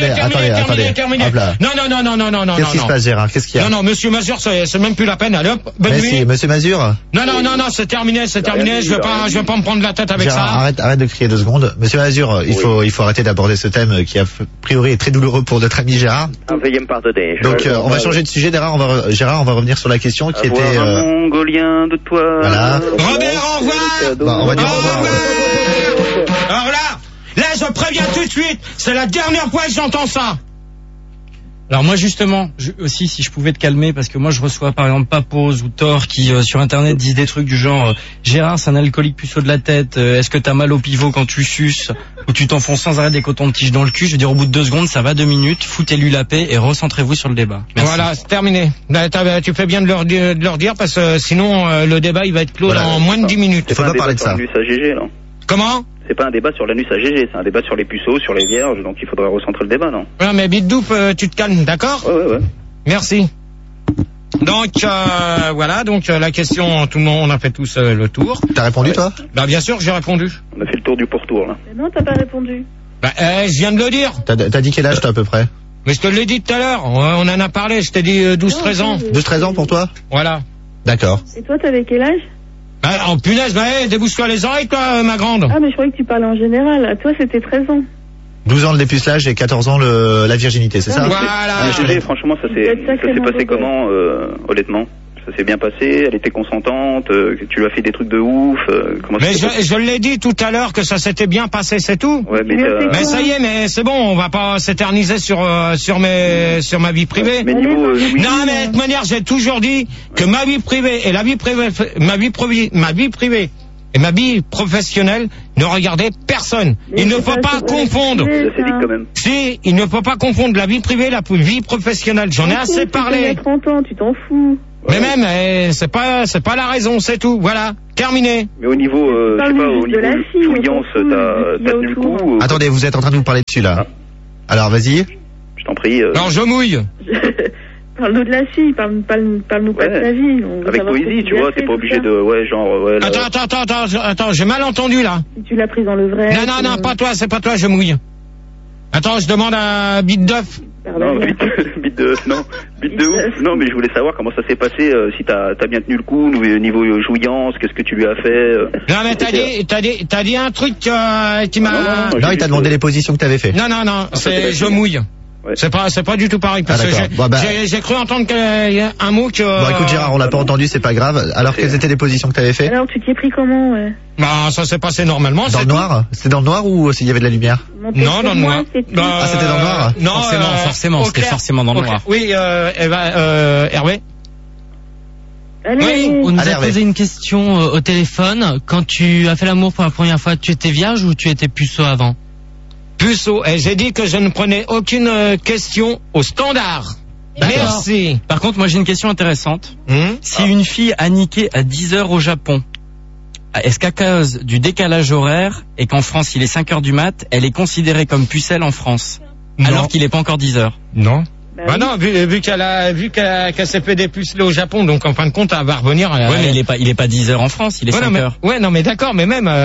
G: Hop là.
A: Non.
G: Qu'est-ce qui se passe, Gérard? Qu'est-ce qu'il y a?
A: Non, monsieur Mazur, c'est même plus la peine. Allez hop, bonne
G: Mais
A: nuit.
G: si, monsieur Mazur.
A: Non, c'est terminé. Je vais pas me prendre la tête avec
G: Gérard,
A: ça.
G: arrête de crier 2 secondes. Monsieur Mazur, il faut arrêter d'aborder ce thème qui a priori est très douloureux pour notre ami Gérard.
B: Veuillez me pardonner.
G: Donc on va changer de sujet, Gérard, on va revenir sur la question qui était
F: un mongolien de toi.
G: Voilà.
A: Robert, au revoir.
G: Bon, on va dire au revoir.
A: Alors là, je préviens tout de suite, c'est la dernière fois que j'entends ça.
H: Alors moi justement, aussi si je pouvais te calmer, parce que moi je reçois par exemple Papose ou Thor qui sur internet disent des trucs du genre Gérard c'est un alcoolique puceau de la tête, est-ce que t'as mal au pivot quand tu suces, ou tu t'enfonces sans arrêt des cotons de tige dans le cul. Je veux dire au bout de 2 secondes ça va 2 minutes, foutez-lui la paix et recentrez-vous sur le débat. Merci.
A: Voilà, c'est terminé. Tu fais bien de leur dire parce que sinon le débat il va être clos dans moins de 10 minutes.
G: Il faut pas parler de ça.
A: Comment?
F: C'est pas un débat sur l'anus à GG, c'est un débat sur les puceaux, sur les vierges, donc il faudrait recentrer le débat, non?
A: Ouais, mais Bidouf, tu te calmes, d'accord?
F: Ouais.
A: Merci. Donc, voilà, la question, tout le monde, on a fait tous le tour.
G: T'as répondu, toi?
A: Bah, bien sûr, j'ai répondu.
F: On a fait le tour du pourtour, là.
C: Mais non, t'as pas répondu.
A: Bah, je viens de le dire.
G: T'as dit quel âge, toi, à peu près?
A: Mais je te l'ai dit tout à l'heure, on en a parlé, je t'ai dit 12-13 ans.
G: 12-13 ans pour toi?
A: Voilà.
G: D'accord.
C: Et toi, t'avais quel âge?
A: Oh punaise, débouche-toi les oreilles, toi, ma grande.
C: Ah, mais je croyais que tu parlais en général. À toi, c'était 13 ans.
G: 12 ans le dépucelage et 14 ans la virginité, c'est ça?
A: Voilà.
F: Franchement, ça s'est passé comment, honnêtement? Ça s'est bien passé, elle était consentante, tu lui as fait des trucs de ouf.
A: Mais je l'ai dit tout à l'heure que ça s'était bien passé, c'est tout.
F: Ouais,
A: mais ça y est, mais c'est bon, on va pas s'éterniser sur ma vie privée.
F: Mais niveau,
A: non, mais de toute manière, j'ai toujours dit que ma vie privée et ma vie privée Et ma vie professionnelle ne regardait personne. Il ne faut pas confondre.
F: C'est vite quand même.
A: Si, il ne faut pas confondre la vie privée et la vie professionnelle. J'en ai assez parlé.
C: Tu as 30 ans, tu t'en fous.
A: Mais même, c'est pas la raison, c'est tout. Voilà, terminé.
F: Mais au niveau, je sais pas, au niveau jouillance, t'as tenu le coup.
G: Attendez, vous êtes en train de vous parler dessus là. Alors vas-y.
F: Je t'en prie.
A: Alors je mouille.
C: Parle-nous de la fille, parle-nous pas de ta vie.
F: Avec poésie, tu vois, t'es pas obligé de,
A: Attends, j'ai mal entendu là.
C: Si tu l'as prise dans le vrai.
A: Non, pas toi, c'est pas toi, je mouille. Attends, je demande à Bite d'œuf.
F: Non, bite de ouf. Non, mais je voulais savoir comment ça s'est passé, si t'as bien tenu le coup, niveau jouillance, qu'est-ce que tu lui as fait.
A: Non, mais t'as dit un truc qui m'a...
G: Non, il t'a demandé les positions que t'avais fait.
A: Non, c'est je mouille. Ouais. C'est pas du tout pareil parce que j'ai cru entendre un mot que.
G: Bon, écoute Gérard, on l'a pas entendu, c'est pas grave. Alors quelles étaient les positions que t'avais fait?
C: Alors tu t'y es pris comment? Ouais.
A: Bah ça s'est passé normalement.
G: Dans le noir? C'était dans le noir ou il y avait de la lumière?
A: Non, dans le noir.
G: Ah, c'était dans le noir?
H: Non, forcément, c'était forcément dans le noir.
A: Oui, Hervé.
C: Allez,
H: on nous a posé une question au téléphone. Quand tu as fait l'amour pour la première fois, tu étais vierge ou tu étais puceau avant?
A: Puceau, et j'ai dit que je ne prenais aucune question au standard. Merci.
H: Par contre, moi j'ai une question intéressante. Si une fille a niqué à 10h au Japon, est-ce qu'à cause du décalage horaire et qu'en France il est 5h du mat, elle est considérée comme pucelle en France? Non. Alors qu'il n'est pas encore 10h?
A: Non. Bah non, vu qu'elle s'est fait dépuceler au Japon, donc en fin de compte, elle va revenir.
H: Ouais, mais il est pas 10h en France, il est 5h.
A: Ouais, non, mais d'accord, mais même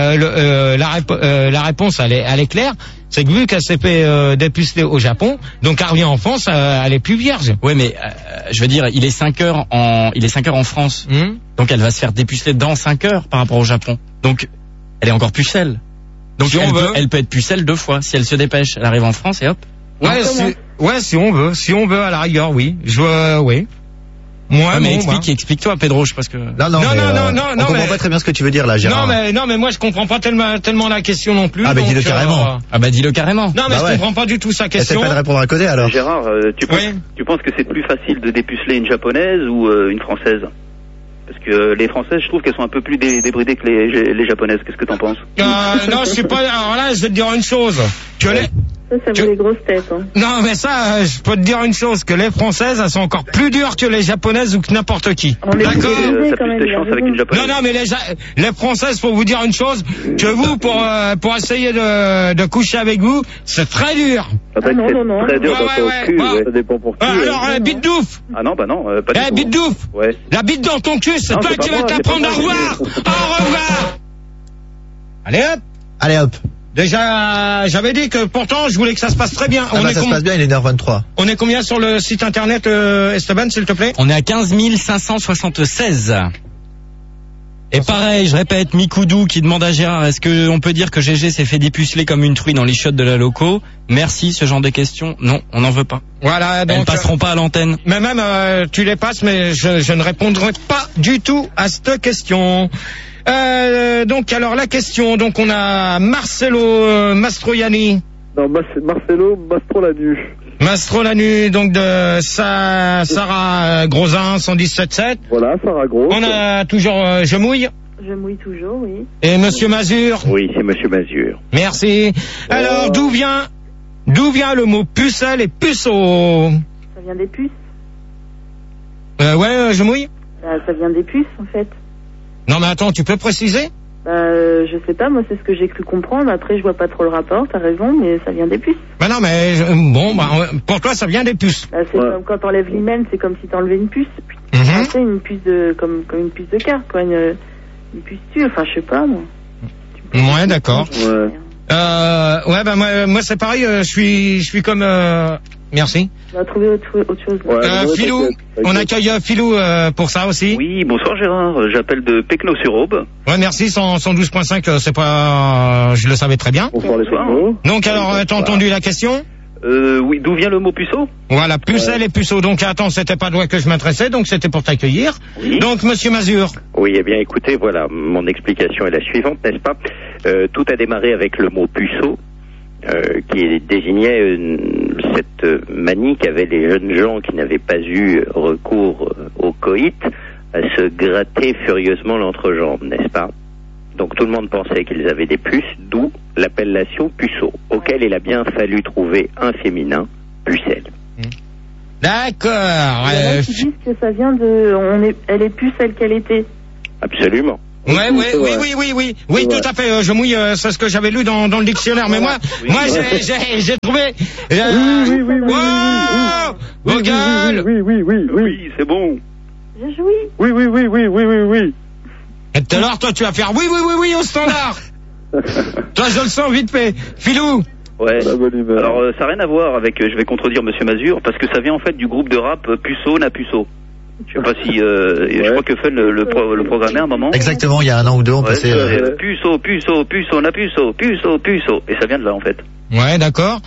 A: la réponse, elle est claire. C'est que vu qu'elle s'est fait dépuceler au Japon, donc elle revient en France, elle est plus vierge.
H: Ouais, mais je veux dire, il est 5h en France, donc elle va se faire dépuceler dans 5 heures par rapport au Japon. Donc elle est encore pucelle. Donc si elle peut être pucelle 2 fois. Si elle se dépêche, elle arrive en France et hop.
A: Si on veut à la rigueur, oui. Oui. Moi,
H: mais explique-toi, Pedro, parce que.
G: Non, on comprend pas très bien ce que tu veux dire là, Gérard.
A: Non, mais moi je comprends pas tellement la question non plus.
G: Ah, bah dis-le carrément.
H: Dis-le carrément.
A: Non, mais je comprends pas du tout sa question.
G: Essaie pas de répondre à côté alors.
F: Gérard, tu penses que c'est plus facile de dépuceler une japonaise ou une française? Parce que les françaises, je trouve qu'elles sont un peu plus débridées que les japonaises. Qu'est-ce que t'en penses?
A: Non, je sais pas. Alors là, je vais te dire une chose.
C: Ça vaut les grosses têtes. Hein.
A: Non, mais ça, je peux te dire une chose, que les Françaises, elles sont encore plus dures que les Japonaises ou que n'importe qui.
F: D'accord. Ça plus de chance avec une Japonaise.
A: Non, mais les Françaises, pour vous dire une chose, que vous, pour essayer de coucher avec vous, c'est très dur.
C: Non.
F: Très dur dans ton cul, ça dépend pour qui.
A: Alors, bite douf.
F: Ah non, pas du tout.
A: Bite douf.
F: Ouais.
A: La bite dans ton cul, c'est toi qui vas t'apprendre à revoir. Au revoir. Allez hop. Déjà, j'avais dit que pourtant, je voulais que ça se passe très bien.
G: Ça se passe bien, il est 1h23.
A: On est combien sur le site internet, Esteban, s'il te plaît?
H: On est à 15 576. Et pareil, je répète, Mikoudou qui demande à Gérard, est-ce qu'on peut dire que GG s'est fait dépuceler comme une truie dans les chiottes de la loco? Merci, ce genre de questions. Non, on n'en veut pas.
A: Voilà, donc.
H: Elles passeront pas à l'antenne.
A: Mais même, tu les passes, mais je ne répondrai pas du tout à cette question. Donc alors la question, donc on a Marcelo Mastroianni.
E: Non, Marcelo
A: Mastrolanu, donc de Sarah Grosin 117.7.
E: Voilà, Sarah Gros.
A: On a toujours Je mouille.
C: Je mouille toujours, oui.
A: Et Monsieur Mazur.
B: Oui, c'est Monsieur Mazur.
A: Merci. Alors d'où vient le mot pucelle et puceau?
C: Ça vient des puces.
A: Je mouille.
C: Ça vient des puces en fait.
A: Non mais attends, tu peux préciser?
C: Je sais pas, moi c'est ce que j'ai cru comprendre. Après je vois pas trop le rapport, t'as raison, mais ça vient des puces.
A: Non mais pour toi ça vient des puces.
C: C'est comme quand t'enlèves l'hymen, c'est comme si t'enlevais une puce. C'est une puce comme une puce de carte, quoi, une puce tue, enfin je sais pas moi.
A: Ouais, d'accord. Moi c'est pareil, je suis comme merci.
C: On va trouver autre chose.
A: Filou, on accueille Filou pour ça aussi.
F: Oui, bonsoir Gérard, j'appelle de Pecno-sur-Aube.
A: Ouais, merci, 112.5, c'est pas... je le savais très bien.
F: Bonsoir.
A: Donc alors, t'as entendu la question?
F: Oui, d'où vient le mot puceau?
A: Voilà, pucelle et puceau. Donc attends, c'était pas toi que je m'adressais, donc c'était pour t'accueillir. Oui. Donc Monsieur Mazur.
B: Oui, eh bien écoutez, voilà, mon explication est la suivante, n'est-ce pas? Tout a démarré avec le mot puceau. Qui désignait cette manie qu'avaient les jeunes gens qui n'avaient pas eu recours au coït à se gratter furieusement l'entrejambe, n'est-ce pas? Donc tout le monde pensait qu'ils avaient des puces, d'où l'appellation puceau, auquel il a bien fallu trouver un féminin, pucelle.
A: D'accord.
C: Il y en a qui disent que ça vient elle est plus celle qu'elle était.
B: Absolument.
A: Oui, tout à fait. Je mouille, c'est ce que j'avais lu dans le dictionnaire. Mais moi, j'ai trouvé. Vos gueules.
F: Oui, c'est bon.
C: Je jouis.
E: Oui.
A: Et tout à l'heure, toi, tu vas faire oui au standard. Toi, je le sens vite fait. Filou.
F: Ouais. Alors, ça n'a rien à voir avec. Je vais contredire Monsieur Mazur parce que ça vient en fait du groupe de rap Puceau na Puceau. Je sais pas si je crois que Fun le programmait à un moment.
G: Exactement, il y a un an ou deux on passait
F: Puceau na Puceau et ça vient de là en fait.
A: Ouais, d'accord.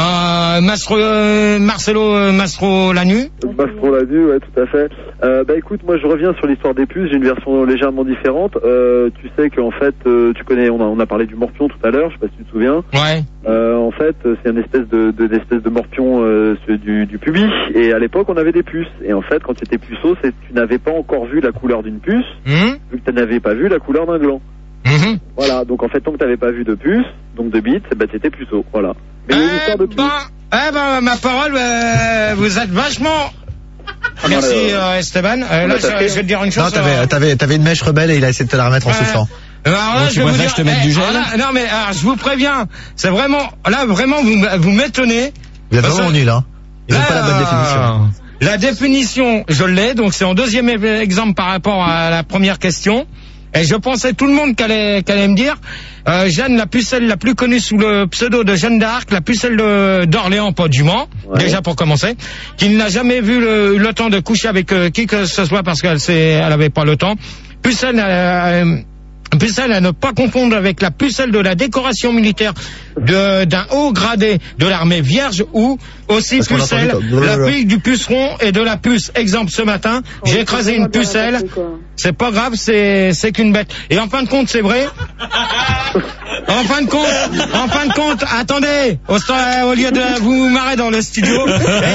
A: Marcelo Mastro Lanu.
E: Mastro Lanu, ouais, tout à fait. Écoute, moi je reviens sur l'histoire des puces, j'ai une version légèrement différente. Tu sais qu'en fait, tu connais, on a parlé du morpion tout à l'heure, je sais pas si tu te souviens.
A: Ouais.
E: En fait, c'est une espèce de morpion du pubis, et à l'époque on avait des puces. Et en fait, quand tu étais puceau, tu n'avais pas encore vu la couleur d'une puce, vu que tu n'avais pas vu la couleur d'un gland. Voilà, donc en fait, tant que tu n'avais pas vu de puce, donc de bite, tu étais puceau, voilà. Mais une histoire de puce.
A: Ma parole, vous êtes vachement... Merci Esteban. Là, je vais te dire une chose.
G: Non, t'avais une mèche rebelle et il a essayé de te la remettre en soufflant.
A: Alors là, je vais te mettre du gel. Non mais je vous préviens, c'est vraiment là vraiment vous m'étonnez.
G: Vous êtes vraiment nul, hein. Ils n'ont pas la bonne définition.
A: La définition, je l'ai, donc c'est en deuxième exemple par rapport à la première question. Et je pensais tout le monde qu'allait me dire Jeanne, la pucelle la plus connue sous le pseudo de Jeanne d'Arc, la pucelle d'Orléans, pas du Mans, déjà pour commencer, qui n'a jamais vu le temps de coucher avec qui que ce soit parce elle avait pas le temps. Pucelle à ne pas confondre avec la pucelle de la décoration militaire d'un haut gradé de l'armée vierge ou aussi pucelle, la pique du puceron et de la puce. Exemple, ce matin, j'ai écrasé une pucelle. C'est pas grave, c'est qu'une bête. Et en fin de compte, c'est vrai. En fin de compte, attendez, au lieu de vous marrer dans le studio,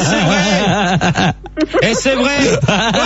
A: et c'est vrai.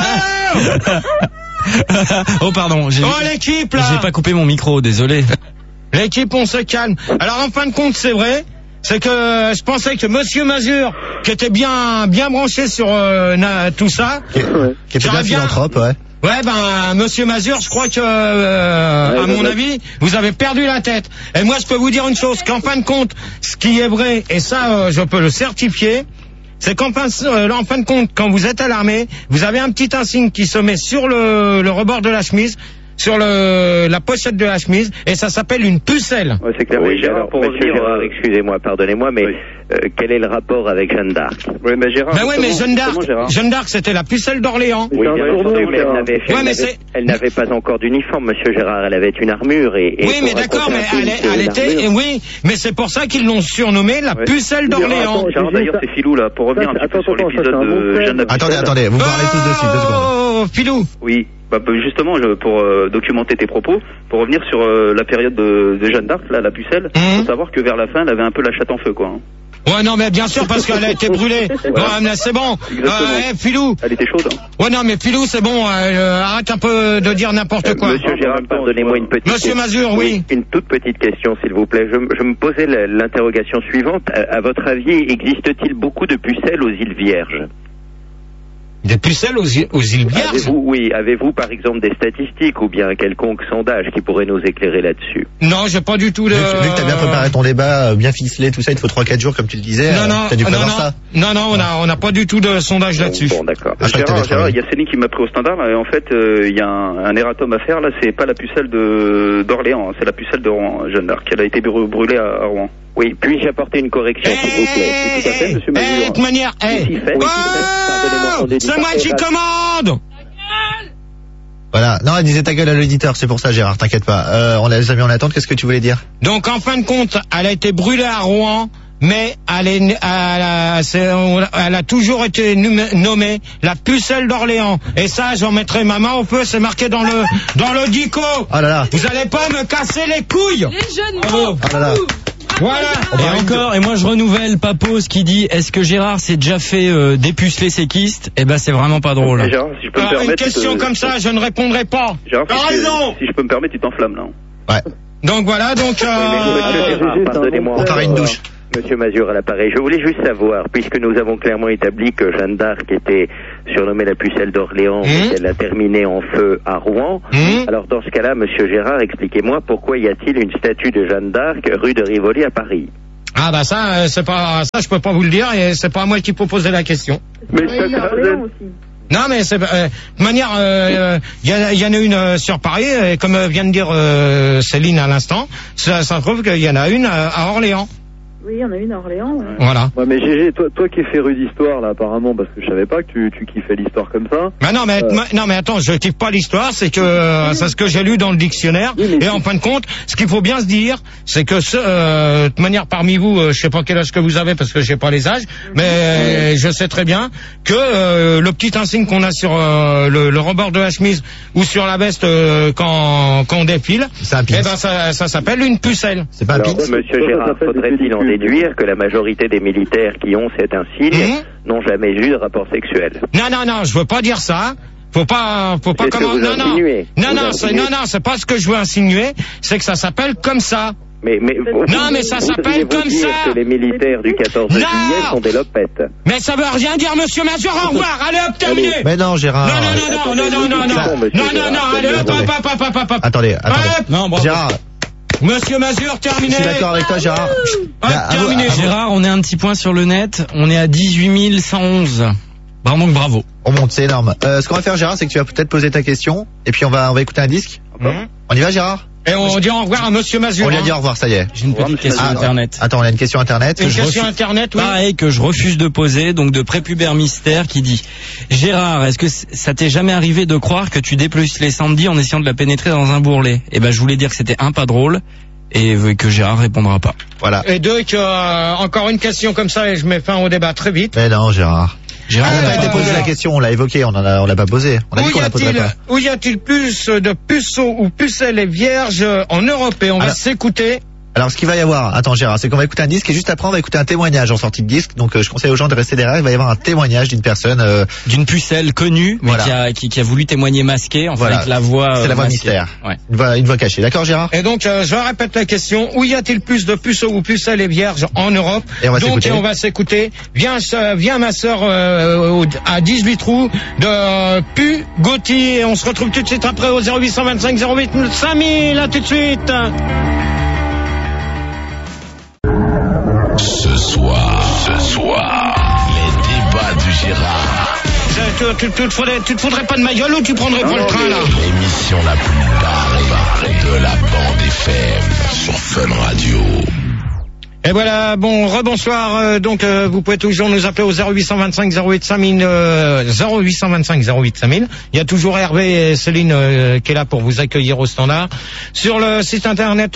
H: Oh pardon,
A: l'équipe là.
H: J'ai pas coupé mon micro, désolé.
A: L'équipe, on se calme. Alors en fin de compte, c'est vrai, c'est que je pensais que Monsieur Mazur, qui était bien branché sur tout ça,
G: qui était bien philanthrope, ouais.
A: Ouais, Monsieur Mazur, je crois que, à mon avis, vous avez perdu la tête. Et moi, je peux vous dire une chose, qu'en fin de compte, ce qui est vrai, et ça, je peux le certifier, c'est qu'en fin de compte, quand vous êtes à l'armée, vous avez un petit insigne qui se met sur le rebord de la chemise, sur la pochette de la chemise, et ça s'appelle une pucelle.
B: Ouais, c'est clair. Oui, Gérard, Monsieur Gérard, excusez-moi, pardonnez-moi, mais quel est le rapport avec Jeanne d'Arc?
F: Oui, mais Gérard.
A: Mais Jeanne d'Arc, c'était la pucelle d'Orléans.
B: Oui, bien entendu, mais elle n'avait pas encore d'uniforme, Monsieur Gérard. Elle avait une armure et
A: oui, mais d'accord, mais elle était, oui, mais c'est pour ça qu'ils l'ont surnommée la pucelle d'Orléans.
F: Gérard, d'ailleurs, c'est Filou, là, pour revenir un petit peu sur l'épisode de Jeanne d'Arc.
G: Attendez, vous parlez tous dessus, 2 secondes.
A: Oh, Filou.
F: Oui. Justement, pour documenter tes propos, pour revenir sur la période de Jeanne d'Arc, là, la pucelle, faut savoir que vers la fin, elle avait un peu la chatte en feu, quoi. Hein.
A: Ouais, non, mais bien sûr, parce qu'elle a été brûlée. Ouais, c'est bon. Filou.
F: Elle était chaude, hein.
A: Ouais, non, mais Filou, c'est bon, arrête un peu de dire n'importe quoi.
B: Monsieur Gérard, pardonnez-moi une petite
A: Monsieur Mazur, oui.
B: Une toute petite question, s'il vous plaît. Je me posais l'interrogation suivante. À votre avis, existe-t-il beaucoup de pucelles aux îles Vierges?
A: Des pucelles aux îles Vierges?
B: Avez-vous par exemple des statistiques ou bien un quelconque sondage qui pourrait nous éclairer là-dessus?
A: Non, j'ai pas du tout
G: Vu que t'as bien préparé ton débat, bien ficelé, tout ça, il te faut 3-4 jours comme tu le disais. T'as dû prévoir ça?
A: Non, on n'a pas du tout de sondage là-dessus.
B: Bon, d'accord.
F: Gérard, il y a Céline qui m'a pris au standard, là, et en fait, il y a un erratum à faire, là, c'est pas la pucelle d'Orléans, c'est la pucelle de Rouen, Jeanne d'Arc. Elle a été brûlée à Rouen.
B: Oui, puis-je apporter une correction, s'il vous plaît?
F: Tout à fait, monsieur Mazur.
A: De toute manière, c'est moi qui commande!
G: Voilà. Non, elle disait ta gueule à l'auditeur, c'est pour ça, Gérard, t'inquiète pas. On les a mis en attente, qu'est-ce que tu voulais dire?
A: Donc, en fin de compte, elle a été brûlée à Rouen, mais elle a toujours été nommée la pucelle d'Orléans. Et ça, j'en mettrai ma main au feu, c'est marqué dans le dico.
G: Oh là là.
A: Vous allez pas me casser les couilles!
D: Les jeunes
G: oh là là.
A: Voilà.
H: Et moi je renouvelle Papos qui dit est-ce que Gérard s'est déjà fait dépuceler ses kystes? Eh ben c'est vraiment pas drôle.
F: Gérard, si je peux me permettre,
A: une question comme ça, je ne répondrai pas.
F: Gérard, si je peux me permettre, tu t'enflammes là.
G: Ouais.
A: Donc voilà, donc...
B: pardonnez-moi.
G: On part une douche.
B: Monsieur Mazur à l'appareil, je voulais juste savoir, puisque nous avons clairement établi que Jeanne d'Arc était surnommée la pucelle d'Orléans et qu'elle a terminé en feu à Rouen, alors dans ce cas-là, Monsieur Gérard, expliquez-moi pourquoi y a-t-il une statue de Jeanne d'Arc rue de Rivoli à Paris?
A: Ah bah ça, c'est pas ça, je peux pas vous le dire et c'est pas moi qui peux poser la question.
B: Mais
A: non mais c'est de manière, y en a une sur Paris et comme vient de dire Céline à l'instant, ça se trouve qu'il y en a une à Orléans.
C: Oui, il y en a une à Orléans. Ouais.
A: Voilà.
E: Ouais, mais GG, toi qui es féru d'histoire, là, apparemment, parce que je savais pas que tu kiffais l'histoire comme ça.
A: Mais non, mais attends, je kiffe pas l'histoire, c'est que, c'est ce que j'ai lu dans le dictionnaire. Oui, et en fin de compte, ce qu'il faut bien se dire, c'est que de toute manière, parmi vous, je sais pas quel âge que vous avez parce que j'ai pas les âges, mais je sais très bien que, le petit insigne qu'on a sur, le rebord de la chemise ou sur la veste, quand on défile, eh ben, ça s'appelle une pucelle.
G: C'est pas un pin.
B: Monsieur Gérard, faudrait-il en déduire que la majorité des militaires qui ont cet insigne n'ont jamais eu de rapport sexuel?
A: Non, je veux pas dire ça. Faut pas comment, non, c'est pas ce que je veux insinuer, c'est que ça s'appelle comme ça.
B: Mais
A: ça s'appelle comme ça.
B: Que les militaires du 14 juillet sont des lopettes.
A: Mais ça veut rien dire, monsieur Mazur, au revoir, allez hop, terminé.
G: Mais non, Gérard.
A: Non, allez hop.
G: Attendez.
A: Non, bravo.
G: Gérard.
A: Monsieur Mazur, terminé.
G: Je suis d'accord avec toi, Gérard.
H: Terminé. Gérard, on est un petit point sur le net. On est à 18 111. Vraiment bravo.
G: On monte, c'est énorme. Ce qu'on va faire, Gérard, c'est que tu vas peut-être poser ta question. Et puis on va écouter un disque. On y va, Gérard?
A: Et on dit au revoir à monsieur Mazur.
G: On lui a dit au revoir, ça y est.
H: J'ai une petite question internet.
G: Attends, on a une question internet.
A: Une question internet, oui.
H: Pareil, que je refuse de poser, donc de Prépubère Mystère qui dit: Gérard, est-ce que ça t'est jamais arrivé de croire que tu dépeces les Sandy en essayant de la pénétrer dans un bourrelet? Eh ben, je voulais dire que c'était pas drôle. Et que Gérard répondra pas. Voilà.
A: Et deux, encore une question comme ça et je mets fin au débat très vite.
G: Mais non, Gérard. On n'a pas été posé la question, on l'a évoqué, on l'a pas posé. On a dit qu'on la poserait pas.
A: Où y a-t-il plus de puceaux ou pucelles et vierges en Europe? Et on va s'écouter.
G: Alors, ce qu'il va y avoir, attends Gérard, c'est qu'on va écouter un disque et juste après on va écouter un témoignage en sortie de disque. Donc je conseille aux gens de rester derrière. Il va y avoir un témoignage d'une personne,
H: d'une pucelle connue, mais qui a voulu témoigner masqué, enfin avec la voix.
G: C'est la voix mystère. Ouais. Une voix cachée. D'accord, Gérard?
A: Et donc je répète la question. Où y a-t-il plus de puceaux ou pucelles et vierges en Europe?
G: Et on va s'écouter.
A: Viens ma sœur à 18 trous de Pu Gauthier. Et on se retrouve tout de suite après au 0825 08 5000. À tout de suite.
I: Ce soir, les débats du Gérard.
A: Tu te foudrais pas de ma gueule ou tu prendrais pas le train là?
I: L'émission la plus barrée de la bande FM sur Fun Radio.
A: Et voilà, bon, rebonsoir, donc vous pouvez toujours nous appeler au 0825 08 5000, 0825 08 5000. Il y a toujours Hervé et Céline qui est là pour vous accueillir au standard. Sur le site internet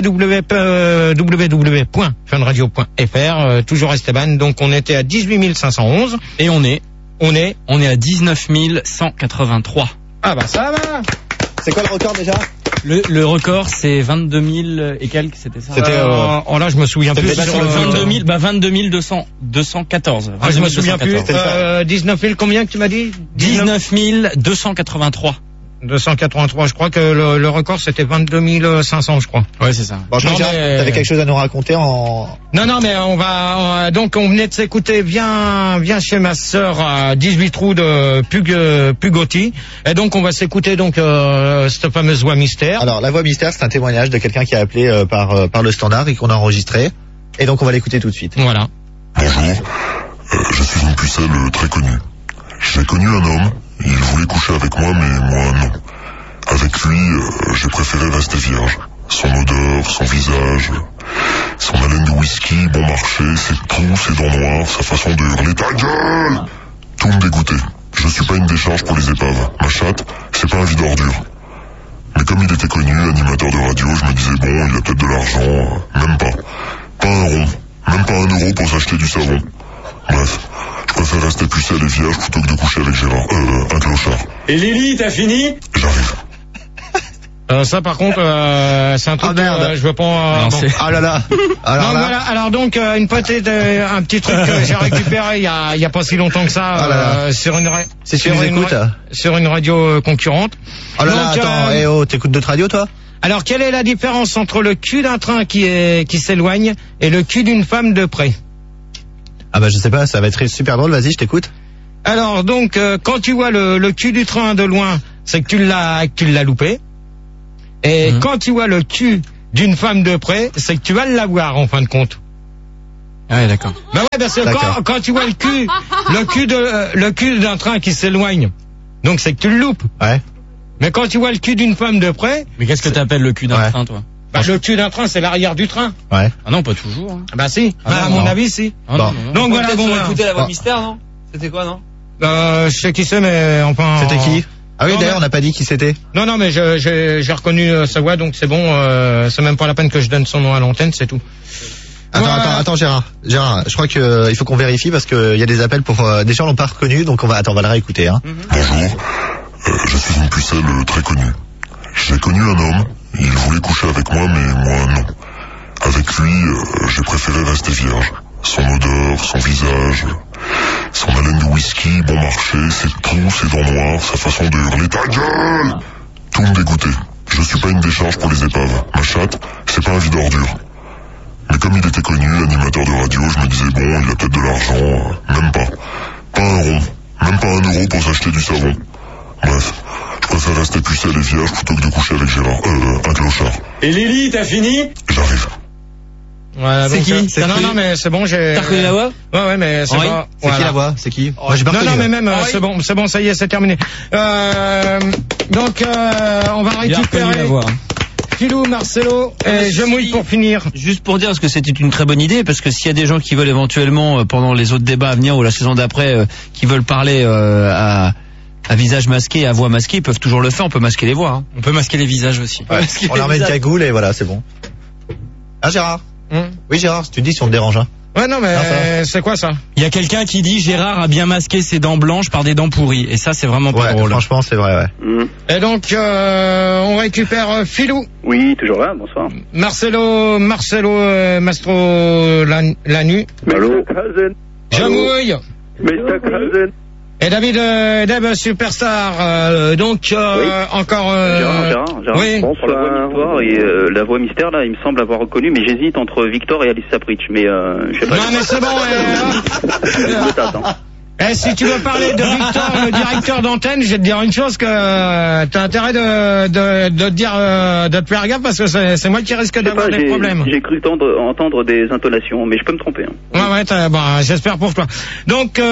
A: www.funradio.fr, toujours Esteban, donc on était à 18 511.
H: Et on est à 19 183.
A: Ah bah ça va.
G: C'est quoi le record déjà?
H: Le record, c'est 22 000 et quelques, c'était ça?
A: C'était, là, je me souviens plus.
H: Sur le 22 214.
A: Ah, je me souviens plus. 19 000, combien que tu m'as dit?
H: 19 283.
A: 283, je crois que le record c'était 22 500, je crois.
H: Ouais, c'est ça.
G: Bon, t'avais quelque chose à nous raconter
A: Non, mais donc on venait de s'écouter, viens chez ma sœur à 18 trous de Pugotti. Et donc on va s'écouter cette fameuse voix mystère.
G: Alors la voix mystère, c'est un témoignage de quelqu'un qui a appelé par le standard et qu'on a enregistré. Et donc on va l'écouter tout de suite.
A: Voilà.
J: Bonjour, je suis une pucelle très connue. J'ai connu un homme, il voulait coucher avec moi, mais moi non. Avec lui, j'ai préféré rester vierge. Son odeur, son visage, son haleine de whisky, bon marché, ses trous, ses dents noires, sa façon de hurler « Ta gueule !» Tout me dégoûtait. Je suis pas une décharge pour les épaves. Ma chatte, c'est pas un vide ordure. Mais comme il était connu, animateur de radio, je me disais bon, il a peut-être de l'argent, même pas. Pas un rond, même pas 1 euro pour s'acheter du savon. Bref, je préfère rester pucelle et vierge plutôt que de coucher avec Gérard, un clochard.
A: Et Lily, t'as fini?
J: J'arrive.
A: Ça par contre, c'est un truc
G: merde.
A: je veux pas.
G: Ah là là. Alors,
A: voilà. Alors donc un petit truc que j'ai récupéré il y a pas si longtemps que ça sur une
G: sur une
A: radio concurrente.
G: Oh là là, attends, t'écoutes d'autres radios toi?
A: Alors, quelle est la différence entre le cul d'un train qui s'éloigne et le cul d'une femme de près?
G: Ah bah je sais pas, ça va être super drôle, vas-y, je t'écoute.
A: Alors donc, quand tu vois le cul du train de loin, c'est que tu l'as loupé. Et quand tu vois le cul d'une femme de près, c'est que tu vas l'avoir en fin de compte.
H: Ah ouais, d'accord.
A: Bah ouais, parce que quand tu vois le cul d'un train qui s'éloigne, donc c'est que tu le loupes.
G: Ouais.
A: Mais quand tu vois le cul d'une femme de près...
H: Mais qu'est-ce que t'appelles le cul d'un train, toi?
A: Bah, le cul d'un train, c'est l'arrière du train.
G: Ouais.
H: Ah non, pas toujours. Hein.
A: Bah si, à mon avis, si.
H: Ah, bon.
A: Non. Donc voilà, bon...
K: Écoutez la voix mystère, non? C'était quoi, non?
A: Je sais qui c'est, mais enfin...
G: C'était qui? Ah oui, d'ailleurs, on n'a pas dit qui c'était.
A: Non, mais j'ai reconnu sa voix, donc c'est bon, c'est même pas la peine que je donne son nom à l'antenne, c'est tout.
G: Attends, Gérard, je crois que il faut qu'on vérifie parce que il y a des appels pour des gens l'ont pas reconnu, donc on va le réécouter, hein.
J: Bonjour, je suis une pucelle très connue. J'ai connu un homme, il voulait coucher avec moi, mais moi non. Avec lui, j'ai préféré rester vierge. Son odeur, son visage, son haleine de whisky, bon marché, ses poux, ses dents noires, sa façon de hurler « Ta gueule !» Tout me dégoûtait. Je suis pas une décharge pour les épaves. Ma chatte, c'est pas un vide ordure. Mais comme il était connu, animateur de radio, je me disais bon, il a peut-être de l'argent, même pas. Pas un rond, même pas un euro pour s'acheter du savon. Bref, je préfère rester pucelle et vierge plutôt que de coucher avec Gérard, un clochard.
K: Et Lily, t'as fini?
J: J'arrive.
A: Voilà,
G: c'est qui?
A: Non, mais c'est bon, j'ai...
K: T'as reconnu la voix?
A: Ouais, mais c'est pas...
G: C'est qui la voix? C'est qui? Moi, j'ai pas reconnu.
A: Non, mais même, c'est bon, ça y est, c'est terminé. Donc, on va récupérer... Philou, Marcelo, et je mouille pour finir.
K: Juste pour dire, parce que c'était une très bonne idée, parce que s'il y a des gens qui veulent éventuellement, pendant les autres débats à venir ou la saison d'après, qui veulent parler à visage masqué, à voix masquée, ils peuvent toujours le faire, on peut masquer les voix. Hein.
H: On peut masquer les visages aussi.
G: Ouais. On leur met une cagoule et voilà, c'est bon. Ah, Gérard? Oui, Gérard, tu dis si on te dérange, hein.
A: Ouais, non, mais c'est quoi ça?
H: Il y a quelqu'un qui dit Gérard a bien masqué ses dents blanches par des dents pourries. Et ça, c'est vraiment pas drôle.
G: Franchement, c'est vrai, ouais.
A: Et donc, on récupère Philou.
F: Oui, toujours là, bonsoir.
A: Marcelo, Mastro Lanu.
F: Allô.
A: Jamouille.
F: Mr. Cousin.
A: Et David Deb Superstar, donc encore...
F: Gérard,
A: oui.
F: Pour la voix mystère et la voix mystère, là, il me semble avoir reconnu, mais j'hésite entre Victor et Alice Sapritch, mais je sais pas...
A: Non, mais c'est bon, si tu veux parler de Victor, le directeur d'antenne, je vais te dire une chose, que t'as intérêt de dire, de te faire gaffe, parce que c'est moi qui risque d'avoir des problèmes.
F: J'ai cru entendre des intonations, mais je peux me tromper. Hein.
A: Ouais, j'espère pour toi. Donc,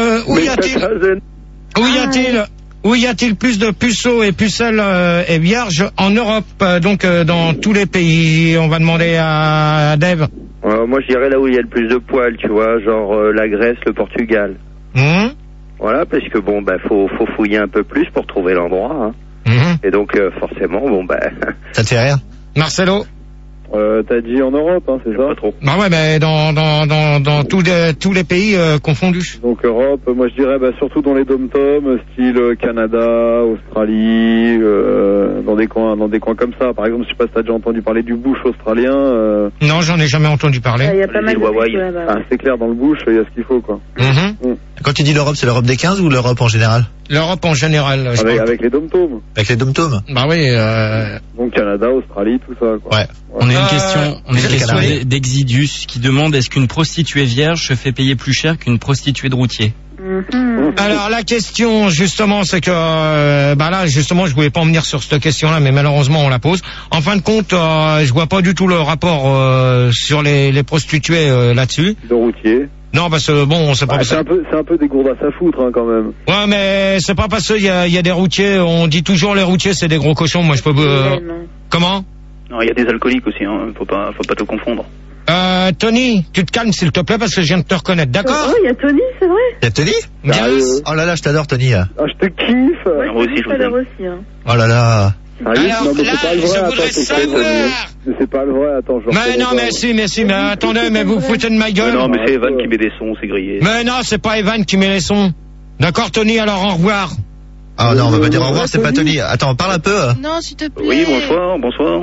A: où y a-t-il plus de puceaux et pucelles et vierges en Europe, donc dans tous les pays? On va demander à Dave.
B: Moi, je dirais là où il y a le plus de poils, tu vois, genre la Grèce, le Portugal. Voilà, parce que bon, faut fouiller un peu plus pour trouver l'endroit. Hein. Et donc, forcément,
G: Ça te fait rire?
A: Marcelo?
E: T'as dit en Europe, hein, c'est ça?
F: Pas trop.
A: Bah ouais, mais dans tous les pays confondus.
E: Donc Europe, moi je dirais surtout dans les dom-toms, style Canada, Australie, dans des coins comme ça. Par exemple, je sais pas si t'as déjà entendu parler du bush australien.
A: Non, j'en ai jamais entendu parler.
C: Il y a pas mal de
E: c'est clair, dans le bush, il y a ce qu'il faut, quoi.
G: Quand tu dis l'Europe, c'est l'Europe des 15 ou l'Europe en général?
A: L'Europe en général.
E: Avec les dom-toms.
G: Avec les dom-toms?
A: Bah oui.
E: Donc Canada, Australie, tout ça, quoi.
G: Ouais.
H: On a une question d'Exidus qui demande est-ce qu'une prostituée vierge se fait payer plus cher qu'une prostituée de routier?
A: Alors la question justement c'est que là justement je voulais pas en venir sur cette question-là, mais malheureusement on la pose. En fin de compte, je vois pas du tout le rapport sur les prostituées là-dessus.
E: De routier.
A: Non, parce que bon, c'est pas.
E: C'est un peu des gourdasses à foutre, hein, quand même.
A: Ouais, mais c'est pas parce qu'il y a des routiers. On dit toujours les routiers c'est des gros cochons. Moi je peux. Comment?
F: Non, il y a des alcooliques aussi. Hein. Faut pas tout confondre.
A: Tony, tu te calmes s'il te plaît parce que je viens de te reconnaître, d'accord?
C: Oh, il y a Tony, c'est vrai.
G: Il y a Tony?
A: Bien.
G: Oh là là, je t'adore Tony.
E: Ah, je te kiffe.
C: Ouais,
F: moi aussi, je vous aime.
C: aussi, hein.
G: Oh là là.
A: Alors là, je voudrais savoir.
E: Mais c'est pas le vrai, attends,
A: Mais non, mais attendez, mais vous foutez de ma gueule.
F: Non, mais c'est Evan qui met des sons, c'est grillé.
A: Mais non, c'est pas Evan qui met les sons. D'accord, Tony, alors au revoir.
G: Ah non, on va pas dire au revoir, c'est pas Tony. Attends, parle un peu.
D: Non, s'il te plaît.
F: Oui, bonsoir.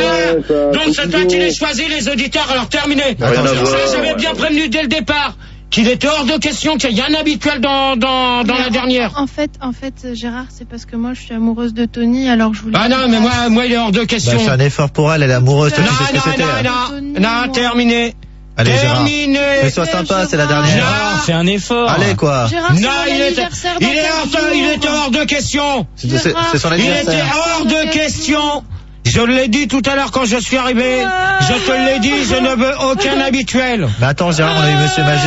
A: Donc c'est toi qui les choisis, les auditeurs, alors terminé.
G: Attends,
A: Ça, j'avais bien prévenu dès le départ. qu'il était hors de question qu'il y ait un habituel dans la dernière.
D: En fait, Gérard, c'est parce que moi, je suis amoureuse de Tony, alors je voulais...
A: Ah non, mais moi, il est hors de question.
G: Bah, fais un effort pour elle est amoureuse, toi, tu sais ce que c'était.
A: Non, terminé.
G: Allez, Gérard.
A: Terminé.
G: Mais sois sympa, c'est la dernière.
H: Gérard, fais un effort.
G: Allez, quoi.
D: Gérard,
A: Non,
D: il
A: était hors de question.
G: C'est son
A: Il
G: anniversaire.
A: était hors de question. Je l'ai dit tout à l'heure quand je suis arrivé. Je te l'ai dit, je ne veux aucun habituel.
G: Mais attends, Gérard, on a eu Monsieur Magier.